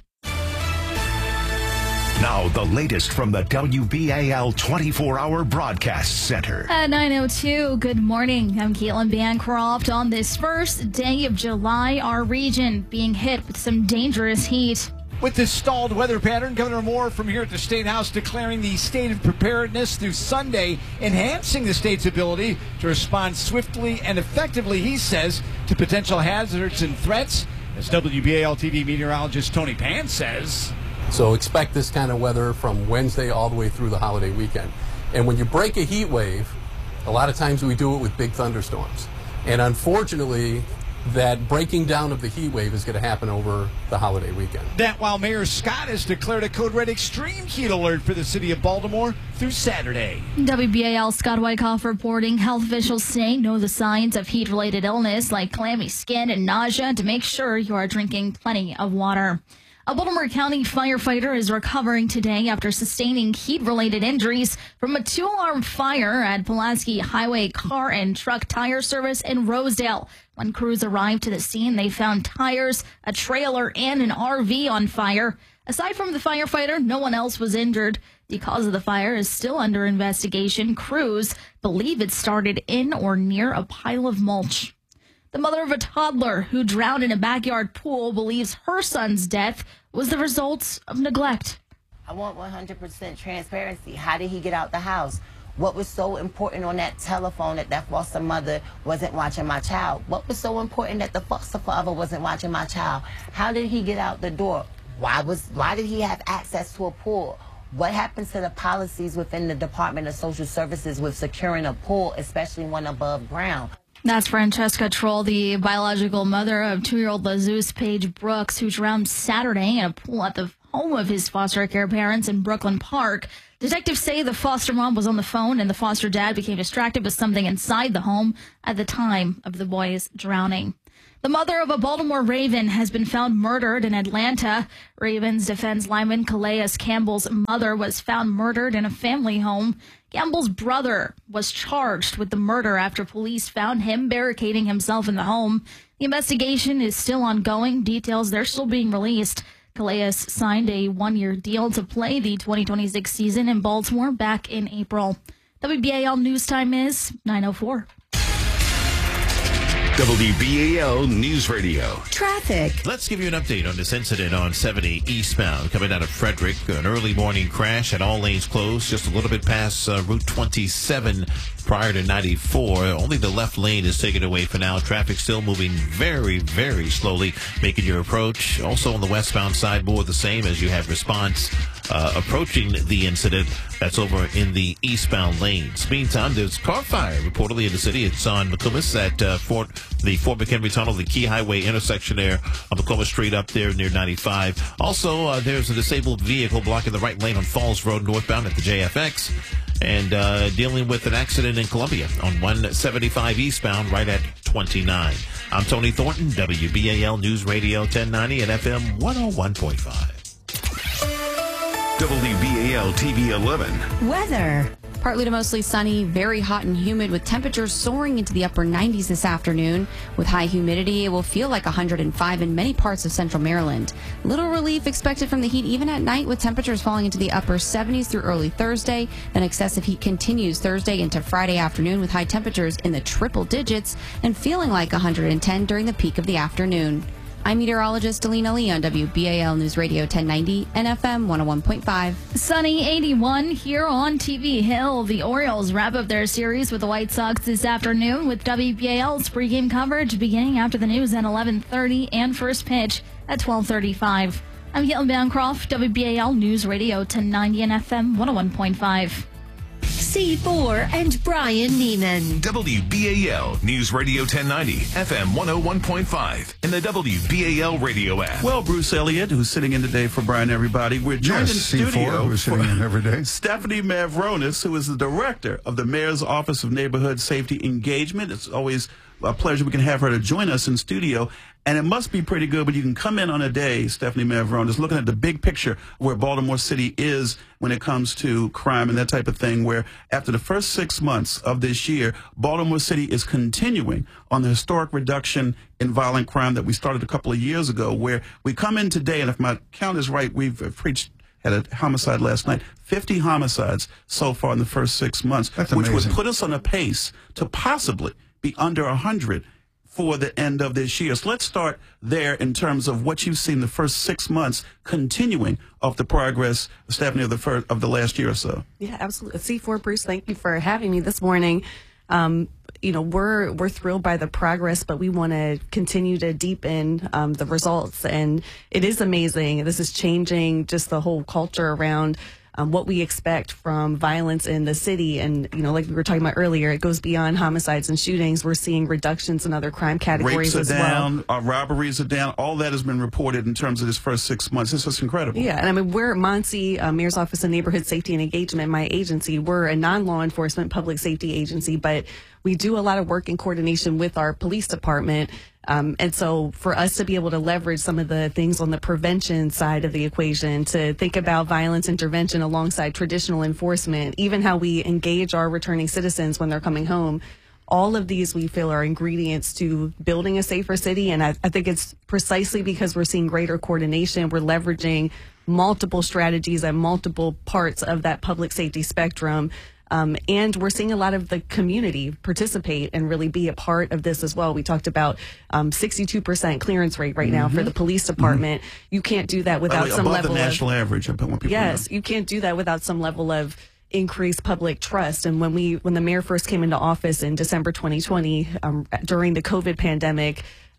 Now, the latest from the W B A L twenty-four hour Broadcast Center. At nine oh two, good morning. I'm Caitlin Bancroft. On this first day of July, our region being hit with some dangerous heat. With this stalled weather pattern, Governor Moore from here at the State House declaring the state of preparedness through Sunday, enhancing the state's ability to respond swiftly and effectively, he says, to potential hazards and threats. As W B A L T V meteorologist Tony Pan says, so expect this kind of weather from Wednesday all the way through the holiday weekend. And when you break a heat wave, a lot of times we do it with big thunderstorms. And unfortunately, that breaking down of the heat wave is going to happen over the holiday weekend. That while Mayor Scott has declared a code red extreme heat alert for the city of Baltimore through Saturday. W B A L Scott Wyckoff reporting health officials say know the signs of heat-related illness like clammy skin and nausea to make sure you are drinking plenty of water. A Baltimore County firefighter is recovering today after sustaining heat-related injuries from a two-alarm fire at Pulaski Highway Car and Truck Tire Service in Rosedale. When crews arrived to the scene, they found tires, a trailer, and an R V on fire. Aside from the firefighter, no one else was injured. The cause of the fire is still under investigation. Crews believe it started in or near a pile of mulch. The mother of a toddler who drowned in a backyard pool believes her son's death was the result of neglect. I want one hundred percent transparency. How did he get out the house? What was so important on that telephone that that foster mother wasn't watching my child? What was so important that the foster father wasn't watching my child? How did he get out the door? Why was why did he have access to a pool? What happens to the policies within the Department of Social Services with securing a pool, especially one above ground? That's Francesca Troll, the biological mother of two-year-old Jesus Page Brooks, who drowned Saturday in a pool at the home of his foster care parents in Brooklyn Park. Detectives say the foster mom was on the phone and the foster dad became distracted with something inside the home at the time of the boy's drowning. The mother of a Baltimore Raven has been found murdered in Atlanta. Ravens defense lineman Calais Campbell's mother was found murdered in a family home. Campbell's brother was charged with the murder after police found him barricading himself in the home. The investigation is still ongoing. Details, they're still being released. Calais signed a one-year deal to play the twenty twenty-six season in Baltimore back in April. W B A L News Time is nine oh four. W B A L News Radio. Traffic. Let's give you an update on this incident on seventy eastbound coming out of Frederick. An early morning crash at all lanes closed, just a little bit past uh, Route twenty-seven prior to ninety-four. Only the left lane is taken away for now. Traffic still moving very, very slowly, making your approach. Also on the westbound side, more of the same as you have response uh, approaching the incident. That's over in the eastbound lanes. Meantime, there's car fire reportedly in the city. It's on McComas at uh, Fort, the Fort McHenry Tunnel, the Key Highway intersection there on McComas Street up there near ninety-five. Also, uh, there's a disabled vehicle blocking the right lane on Falls Road northbound at the J F X. And uh, dealing with an accident in Columbia on one seventy-five eastbound right at twenty-nine. I'm Tony Thornton, W B A L News Radio ten ninety and F M one oh one point five. W B A L T V eleven. Weather. Partly to mostly sunny, very hot and humid with temperatures soaring into the upper nineties this afternoon. With high humidity, it will feel like one hundred five in many parts of central Maryland. Little relief expected from the heat even at night with temperatures falling into the upper seventies through early Thursday. Then excessive heat continues Thursday into Friday afternoon with high temperatures in the triple digits and feeling like one hundred ten during the peak of the afternoon. I'm meteorologist Alina Lee on W B A L News Radio ten ninety and F M one oh one point five. Sunny eighty-one here on T V Hill. The Orioles wrap up their series with the White Sox this afternoon with W B A L's pregame coverage beginning after the news at eleven thirty and first pitch at twelve thirty-five. I'm Caitlin Bancroft, W B A L News Radio ten ninety and F M one oh one point five. C four and Brian Neiman. W B A L News Radio ten ninety, F M one oh one point five, and the W B A L radio app. Well, Bruce Elliott, who's sitting in today for Brian, everybody. We're joined yes, in C four, studio. who's sitting in every day. Stephanie Mavronis, who is the director of the Mayor's Office of Neighborhood Safety Engagement. It's always a pleasure we can have her to join us in studio. And it must be pretty good, but you can come in on a day, Stephanie Mavronis, looking at the big picture where Baltimore City is when it comes to crime and that type of thing, where after the first six months of this year, Baltimore City is continuing on the historic reduction in violent crime that we started a couple of years ago, where we come in today, and if my count is right, we've preached had a homicide last night, fifty homicides so far in the first six months, That's which amazing. would put us on a pace to possibly be under one hundred for the end of this year. So let's start there in terms of what you've seen the first six months continuing of the progress, Stephanie, of the first, of the last year or so. Yeah, absolutely. C four, Bruce, thank you for having me this morning. Um, you know, we're we're thrilled by the progress, but we want to continue to deepen um, the results. And it is amazing. This is changing just the whole culture around Um, what we expect from violence in the city. And, you know, like we were talking about earlier, it goes beyond homicides and shootings. We're seeing reductions in other crime categories Rapes are as down, well. uh, robberies are down. All that has been reported in terms of this first six months. This is incredible. Yeah, and I mean, we're at Muncie, uh, Mayor's Office of Neighborhood Safety and Engagement, my agency. We're a non-law enforcement public safety agency, but we do a lot of work in coordination with our police department. Um, and so for us to be able to leverage some of the things on the prevention side of the equation, to think about violence intervention alongside traditional enforcement, even how we engage our returning citizens when they're coming home, all of these we feel are ingredients to building a safer city. And I, I think it's precisely because we're seeing greater coordination. We're leveraging multiple strategies at multiple parts of that public safety spectrum. Um, and we're seeing a lot of the community participate and really be a part of this as well. We talked about um, sixty-two percent clearance rate right now Mm-hmm. for the police department. Mm-hmm. You can't do that without By the way, some above level the national of average. I want people yes, to know. you can't do that without some level of increased public trust. And when we when the mayor first came into office in December twenty twenty, um, during the COVID pandemic,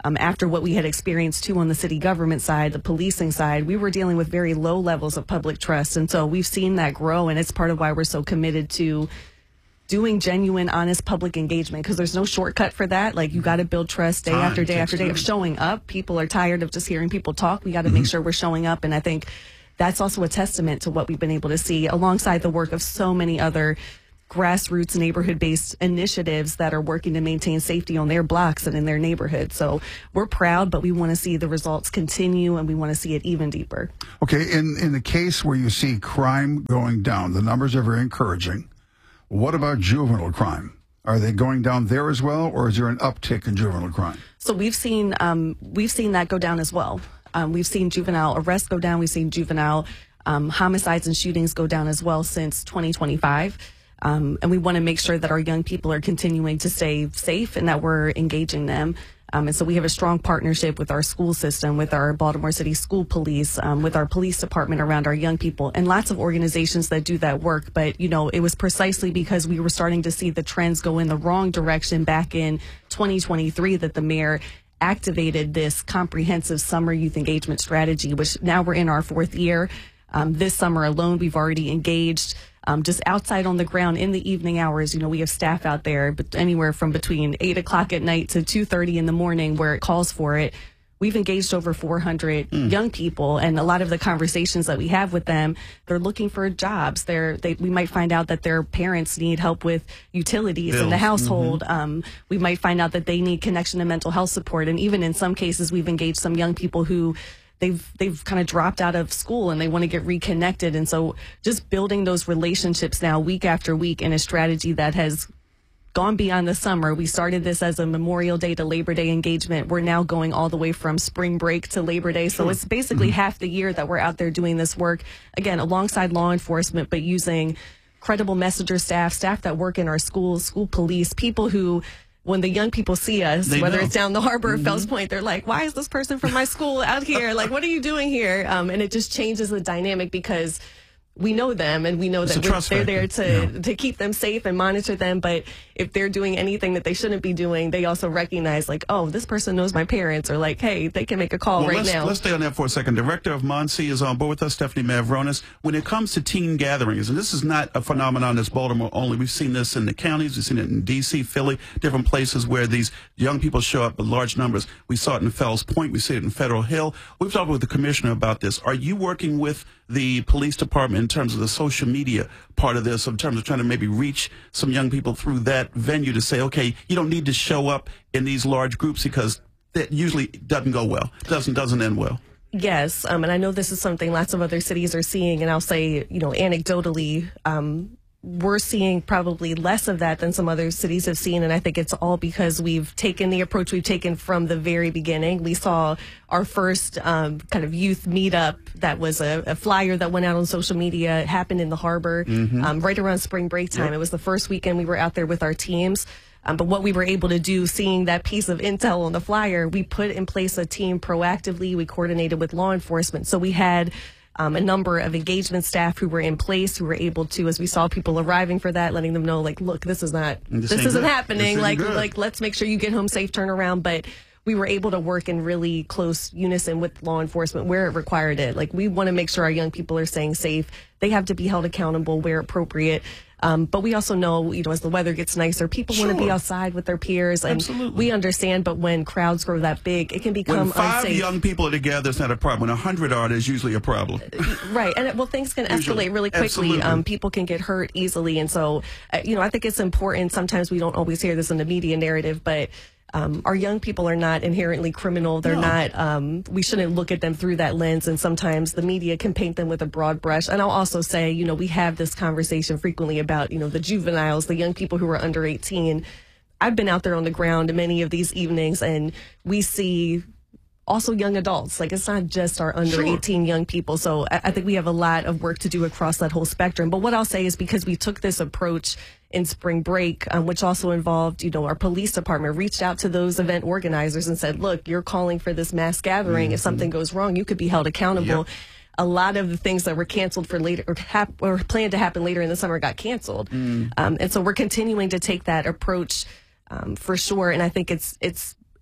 Um, after what we had experienced too on the city government side, the policing side, we were dealing with very low levels of public trust. And so we've seen that grow, and it's part of why we're so committed to doing genuine, honest public engagement, because there's no shortcut for that. Like, you got to build trust day Time after day takes after day of time. showing up. People are tired of just hearing people talk. We got to make sure we're showing up. And I think that's also a testament to what we've been able to see alongside the work of so many other grassroots neighborhood-based initiatives that are working to maintain safety on their blocks and in their neighborhoods. So we're proud, but we want to see the results continue, and we want to see it even deeper. Okay, in, in the case where you see crime going down, the numbers are very encouraging. What about juvenile crime? Are they going down there as well, or is there an uptick in juvenile crime? So we've seen um, we've seen that go down as well. Um, we've seen juvenile arrests go down. We've seen juvenile um, homicides and shootings go down as well since twenty twenty-five. Um, and we want to make sure that our young people are continuing to stay safe and that we're engaging them. Um, and so we have a strong partnership with our school system, with our Baltimore City School Police, um, with our police department around our young people, and lots of organizations that do that work. But, you know, it was precisely because we were starting to see the trends go in the wrong direction back in twenty twenty-three that the mayor activated this comprehensive summer youth engagement strategy, which now we're in our fourth year. Um, this summer alone, we've already engaged Um, just outside on the ground in the evening hours. You know, we have staff out there, but anywhere from between eight o'clock at night to two thirty in the morning where it calls for it. We've engaged over four hundred mm. young people, and a lot of the conversations that we have with them, they're looking for jobs. They're, they, we might find out that their parents need help with utilities Bills. in the household. Mm-hmm. Um, we might find out that they need connection to mental health support. And even in some cases, we've engaged some young people who they've they've kind of dropped out of school and they want to get reconnected. And so just building those relationships now week after week in a strategy that has gone beyond the summer. We started this as a Memorial Day to Labor Day engagement. We're now going all the way from spring break to Labor Day. So Sure. it's basically half the year that we're out there doing this work, again, alongside law enforcement, but using credible messenger staff, staff that work in our schools, school police, people who, when the young people see us, They whether know. it's down the harbor or Mhm. Fells Point, they're like, why is this person from my school out here? Like, what are you doing here? Um, and it just changes the dynamic because we know them and we know It's that a we're, trust they're there factor. to, Yeah. to keep them safe and monitor them. But if they're doing anything that they shouldn't be doing, they also recognize, like, oh, this person knows my parents, or like, hey, they can make a call Well, right let's, now. let's stay on that for a second. Director of Monsi is on board with us, Stephanie Mavronis. When it comes to teen gatherings, and this is not a phenomenon that's Baltimore only, we've seen this in the counties, we've seen it in D C, Philly, different places where these young people show up in large numbers. We saw it in Fells Point, we see it in Federal Hill. We've talked with the commissioner about this. Are you working with the police department in terms of the social media part of this, in terms of trying to maybe reach some young people through that venue to say, okay, you don't need to show up in these large groups because that usually doesn't go well, doesn't doesn't end well? Yes, um, and I know this is something lots of other cities are seeing, and I'll say, you know, anecdotally, um, we're seeing probably less of that than some other cities have seen, and I think it's all because we've taken the approach we've taken from the very beginning. We saw our first um, kind of youth meetup that was a, a flyer that went out on social media. It happened in the harbor Mhm. um, right around spring break time. Yep. It was the first weekend we were out there with our teams. Um, but what we were able to do, seeing that piece of intel on the flyer, we put in place a team proactively. We coordinated with law enforcement. So we had um, a number of engagement staff who were in place, who were able to, as we saw people arriving for that, letting them know, like, look, this is not, This this, ain't isn't good. happening. This isn't like, good. like, let's make sure you get home safe, turn around. But we were able to work in really close unison with law enforcement where it required it. Like, we want to make sure our young people are staying safe. They have to be held accountable where appropriate. Um, but we also know, you know, as the weather gets nicer, people want to be Sure. outside with their peers, and Absolutely. we understand. But when crowds grow that big, it can become When five unsafe. young people are together, it's not a problem. When a hundred are, there's usually a problem. Right, and well, things can Usually. escalate really quickly. Absolutely. Um, people can get hurt easily, and so, uh, you know, I think it's important. Sometimes we don't always hear this in the media narrative, but um, our young people are not inherently criminal. They're No. not. Um, we shouldn't look at them through that lens. And sometimes the media can paint them with a broad brush. And I'll also say, you know, we have this conversation frequently about, you know, the juveniles, the young people who are under eighteen. I've been out there on the ground many of these evenings, and we see also young adults. Like, it's not just our under Sure. eighteen young people. So I, I think we have a lot of work to do across that whole spectrum. But what I'll say is, because we took this approach in spring break, um, which also involved, you know, our police department reached out to those event organizers and said, look, you're calling for this mass gathering. If Mhm. something goes wrong, you could be held accountable. Yep. A lot of the things that were canceled for later or, hap- or planned to happen later in the summer got canceled. Um, and so we're continuing to take that approach um, for sure. And I think it's, it's,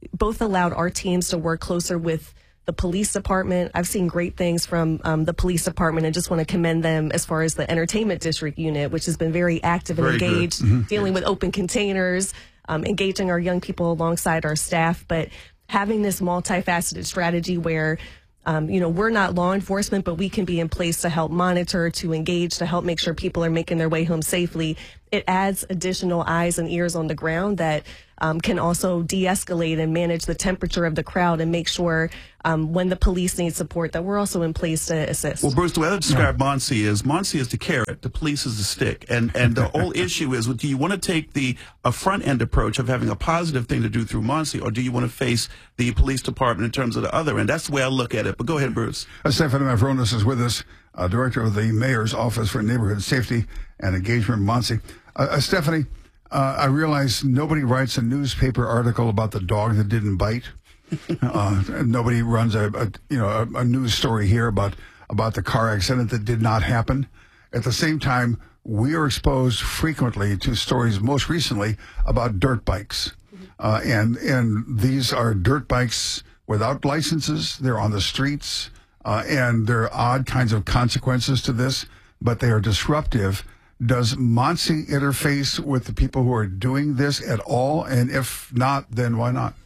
both allowed our teams to work closer with the police department. I've seen great things from um, the police department and just want to commend them as far as the entertainment district unit, which has been very active and Very good. engaged, Mhm. dealing with open containers, um, engaging our young people alongside our staff, but having this multifaceted strategy where Um, you know, we're not law enforcement, but we can be in place to help monitor, to engage, to help make sure people are making their way home safely. It adds additional eyes and ears on the ground that um, can also de-escalate and manage the temperature of the crowd and make sure um, when the police need support that we're also in place to assist. Well, Bruce, the way I describe Monsi is Monsi is the carrot, the police is the stick, and and the whole issue is: do you want to take the a front end approach of having a positive thing to do through Monsi, or do you want to face the police department in terms of the other end? That's the way I look at it. But go ahead, Bruce. Uh, Stephanie Mavronis is with us, uh, director of the Mayor's Office for Neighborhood Safety and Engagement, Monsi. Uh, uh, Stephanie, uh, I realize nobody writes a newspaper article about the dog that didn't bite. Uh, nobody runs a, a you know a, a news story here about about the car accident that did not happen. At the same time, we are exposed frequently to stories, most recently about dirt bikes, uh, and and these are dirt bikes without licenses. They're on the streets, uh, and there are odd kinds of consequences to this, but they are disruptive. Does Monsi interface with the people who are doing this at all? And if not, then why not?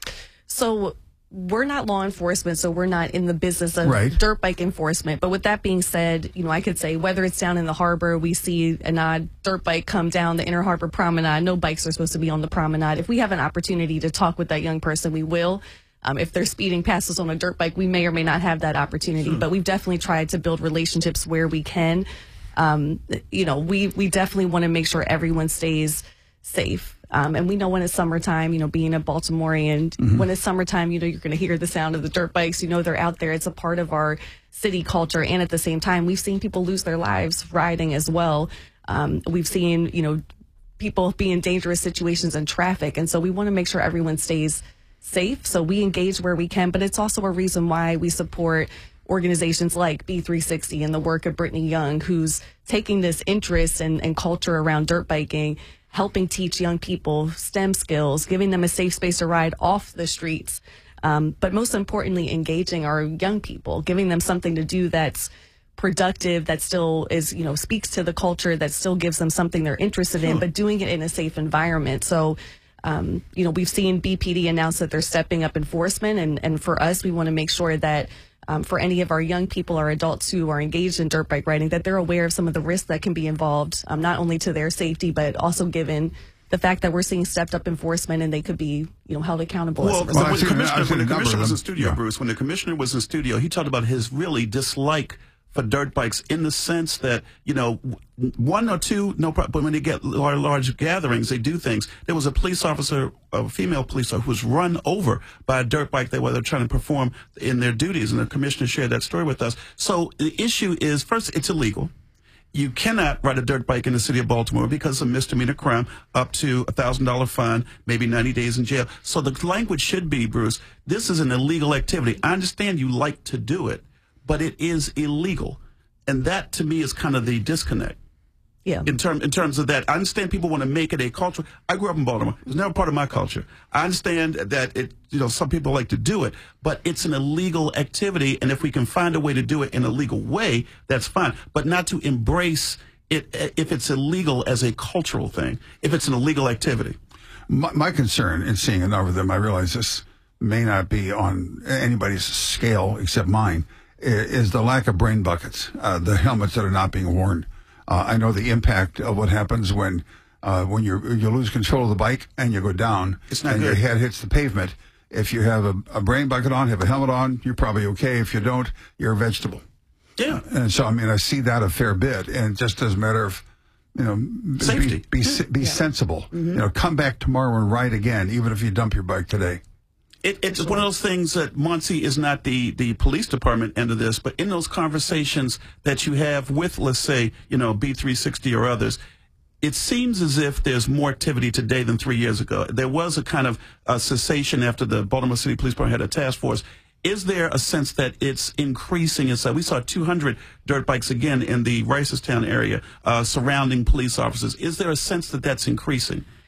So we're not law enforcement, so we're not in the business of Right. dirt bike enforcement. But with that being said, you know, I could say whether it's down in the harbor, we see an odd dirt bike come down the Inner Harbor Promenade. No bikes are supposed to be on the promenade. If we have an opportunity to talk with that young person, we will. Um, if they're speeding past us on a dirt bike, we may or may not have that opportunity. Hmm. But we've definitely tried to build relationships where we can. Um, you know, we, we definitely want to make sure everyone stays safe. Um, and we know when it's summertime, you know, being a Baltimorean, Mhm. when it's summertime, you know, you're going to hear the sound of the dirt bikes. You know, they're out there. It's a part of our city culture. And at the same time, we've seen people lose their lives riding as well. Um, we've seen, you know, people be in dangerous situations in traffic. And so we want to make sure everyone stays safe. So we engage where we can, but it's also a reason why we support organizations like B three sixty and the work of Brittany Young, who's taking this interest and, and culture around dirt biking, helping teach young people STEM skills, giving them a safe space to ride off the streets. Um, but most importantly, engaging our young people, giving them something to do that's productive, that still is, you know, speaks to the culture, that still gives them something they're interested in, but doing it in a safe environment. So, um, you know, we've seen B P D announce that they're stepping up enforcement. And, and for us, we want to make sure that um, for any of our young people or adults who are engaged in dirt bike riding, that they're aware of some of the risks that can be involved, um, not only to their safety, but also given the fact that we're seeing stepped up enforcement and they could be, you know, held accountable. Well, as a result. when the commissioner, when the commissioner was in studio, Bruce, when the commissioner was in studio, he talked about his really dislike for dirt bikes in the sense that, you know, one or two, no problem, but when they get large, large gatherings, they do things. There was a police officer, a female police officer, who was run over by a dirt bike. They were trying to perform in their duties, and the commissioner shared that story with us. So the issue is, first, it's illegal. You cannot ride a dirt bike in the city of Baltimore because of misdemeanor crime, up to a thousand dollar fine, maybe ninety days in jail. So the language should be, Bruce, this is an illegal activity. I understand you like to do it, but it is illegal. And that, to me, is kind of the disconnect. Yeah. In, term, in terms of that, I understand people want to make it a culture. I grew up in Baltimore. It was never part of my culture. I understand that it, you know, some people like to do it, but it's an illegal activity. And if we can find a way to do it in a legal way, that's fine. But not to embrace it if it's illegal as a cultural thing, if it's an illegal activity. My, my concern in seeing a number of them, I realize this may not be on anybody's scale except mine, is the lack of brain buckets, uh, the helmets that are not being worn. Uh, I know the impact of what happens when uh, when you you lose control of the bike and you go down It's not and good. your head hits the pavement. If you have a, a brain bucket on, have a helmet on, you're probably okay. If you don't, you're a vegetable. Yeah. And so, I mean, I see that a fair bit, and just as a matter of, you know, Safety. be be, se- be sensible. Mm-hmm. You know, come back tomorrow and ride again, even if you dump your bike today. It, it's one of those things that Monsi is not the, the police department end of this, but in those conversations that you have with, let's say, you know, B three sixty or others, it seems as if there's more activity today than three years ago. There was a kind of a cessation after the Baltimore City Police Department had a task force. Is there a sense that it's increasing inside? We saw two hundred dirt bikes again in the Ricerstown area uh, surrounding police officers. Is there a sense that that's increasing?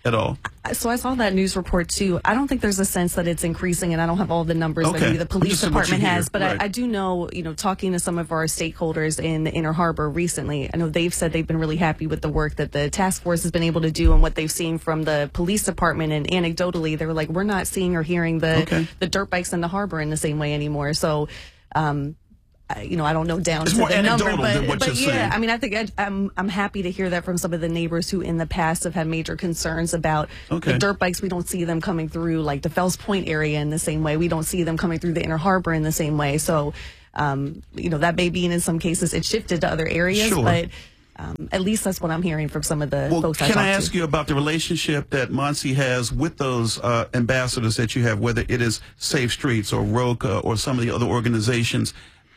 at all? So I saw that news report too. I don't think there's a sense that it's increasing, and I don't have all the numbers Okay. that maybe the police Just what you department hear. has. But Right. I, I do know, you know, talking to some of our stakeholders in the Inner Harbor recently, I know they've said they've been really happy with the work that the task force has been able to do and what they've seen from the police department. And anecdotally, they were like, we're not seeing or hearing the Okay. the dirt bikes in the harbor in the same way anymore. So. Um, I- You know, I don't know down It's to more the number, anecdotal but, than what but you're yeah, saying. I mean, I think I, I'm I'm happy to hear that from some of the neighbors who, in the past, have had major concerns about Okay. the dirt bikes. We don't see them coming through like the Fells Point area in the same way. We don't see them coming through the Inner Harbor in the same way. So, um, you know, that may be in some cases it shifted to other areas, Sure. but um, at least that's what I'm hearing from some of the Well, folks I can talked I ask to. you about the relationship that Muncie has with those uh, ambassadors that you have, whether it is Safe Streets or ROCA or some of the other organizations?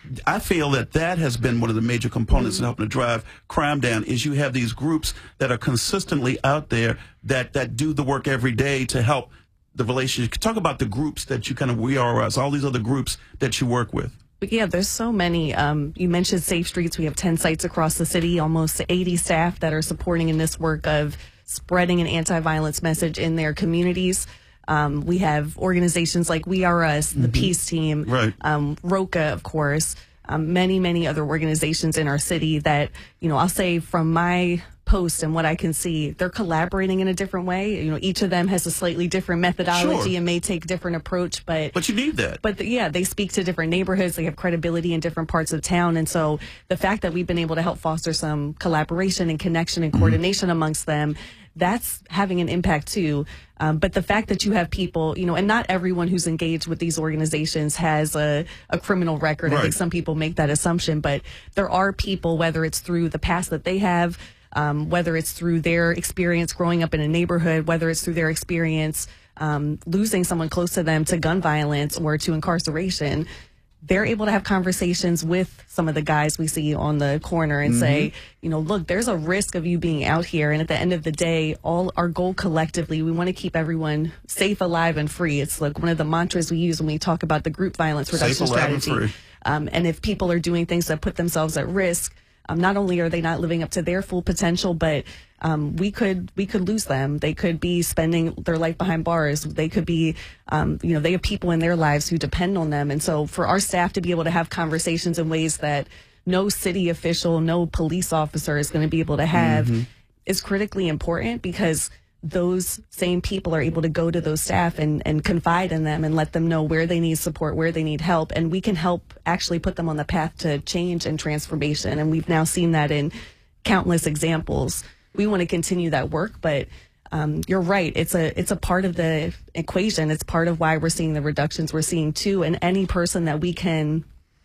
I feel that that has been one of the major components in helping to drive crime down, is you have these groups that are consistently out there that, that do the work every day to help the relationship. Talk about the groups that you kind of, we are us, all these other groups that you work with. But yeah, there's so many. Um, you mentioned Safe Streets. We have ten sites across the city, almost eighty staff that are supporting in this work of spreading an anti-violence message in their communities. Um, we have organizations like We Are Us, the Peace Team, Right. um, ROCA, of course, um, many, many other organizations in our city that, you know, I'll say from my post and what I can see, they're collaborating in a different way. You know, each of them has a slightly different methodology Sure. and may take different approach, but But you need that. but the, yeah, they speak to different neighborhoods. They have credibility in different parts of town. And so the fact that we've been able to help foster some collaboration and connection and coordination amongst them, that's having an impact too. Um, but the fact that you have people, you know, and not everyone who's engaged with these organizations has a, a criminal record. I Right. think some people make that assumption, but there are people, whether it's through the past that they have, um, whether it's through their experience growing up in a neighborhood, whether it's through their experience um, losing someone close to them to gun violence or to incarceration, they're able to have conversations with some of the guys we see on the corner and say, you know, look, there's a risk of you being out here. And at the end of the day, all our goal collectively, we want to keep everyone safe, alive, and free. It's like one of the mantras we use when we talk about the group violence reduction Safe, alive, and strategy. free. Um, and if people are doing things that put themselves at risk, um, not only are they not living up to their full potential, but um, we could we could lose them. They could be spending their life behind bars. They could be, um, you know, they have people in their lives who depend on them. And so for our staff to be able to have conversations in ways that no city official, no police officer is going to be able to have Mhm. is critically important, because those same people are able to go to those staff and, and confide in them and let them know where they need support, where they need help. And we can help actually put them on the path to change and transformation. And we've now seen that in countless examples. We want to continue that work, but um, you're right. It's a it's a part of the equation. It's part of why we're seeing the reductions we're seeing too. And any person that we can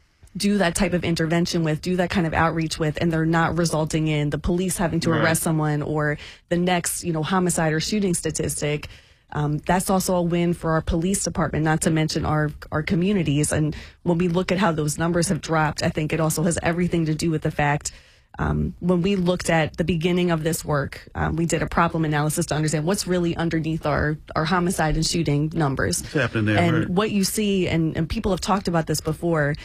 do that type of intervention with, do that kind of outreach with, and they're not resulting in the police having to Right. arrest someone or the next, you know, homicide or shooting statistic, um, that's also a win for our police department, not to mention our, our communities. And when we look at how those numbers have dropped, I think it also has everything to do with the fact um, when we looked at the beginning of this work, um, we did a problem analysis to understand what's really underneath our, our homicide and shooting numbers. What's happening there, and right. what you see, and, and people have talked about this before,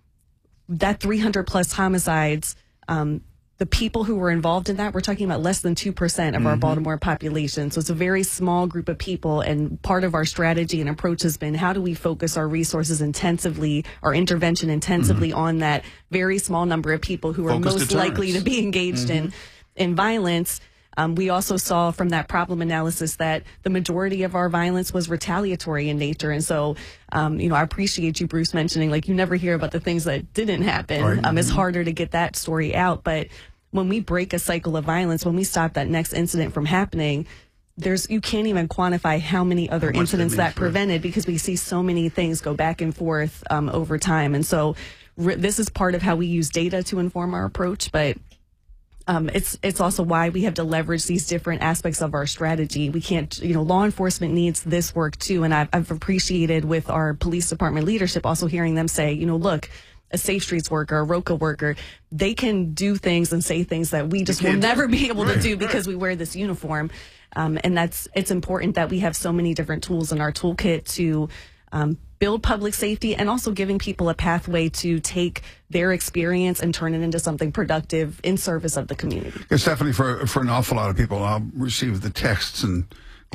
that three hundred plus homicides, um, the people who were involved in that, we're talking about less than two percent of our Mhm. Baltimore population. So it's a very small group of people. And part of our strategy and approach has been, how do we focus our resources intensively, our intervention intensively on that very small number of people who are Focused most likely to deterrence. be engaged in, in violence. Um, we also saw from that problem analysis that the majority of our violence was retaliatory in nature. And so, um, you know, I appreciate you, Bruce, mentioning, like, you never hear about the things that didn't happen. Right. Um, it's harder to get that story out. But when we break a cycle of violence, when we stop that next incident from happening, there's you can't even quantify how many other How much that incidents means, that right. prevented, because we see so many things go back and forth um, over time. And so re- this is part of how we use data to inform our approach. But Um, it's it's also why we have to leverage these different aspects of our strategy. We can't, you know, law enforcement needs this work too. And I've, I've appreciated with our police department leadership also hearing them say, you know, look, a Safe Streets worker, a ROCA worker, they can do things and say things that we just will can't do. never be able to Right, do because we wear this uniform. Um, and that's it's important that we have so many different tools in our toolkit to um, build public safety, and also giving people a pathway to take their experience and turn it into something productive in service of the community. Yeah, Stephanie, for for an awful lot of people, I'll receive the texts and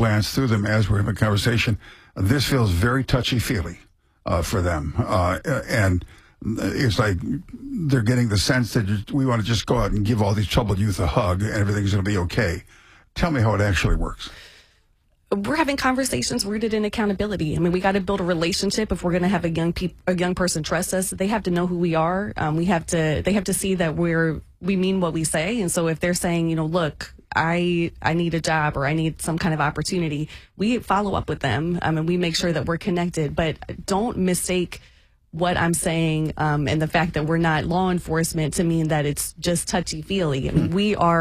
glance through them as we're having a conversation. This feels very touchy-feely uh, for them. Uh, and it's like they're getting the sense that we want to just go out and give all these troubled youth a hug and everything's going to be okay. Tell me how it actually works. We're having conversations rooted in accountability. I mean, we got to build a relationship. If we're going to have a young peop- a young person trust us, they have to know who we are. Um, we have to, they have to see that we're, we mean what we say. And so if they're saying, you know, look, I, I need a job or I need some kind of opportunity, we follow up with them. Um, and we make sure that we're connected, but don't mistake what I'm saying, um, and the fact that we're not law enforcement to mean that it's just touchy feely. I mean, we are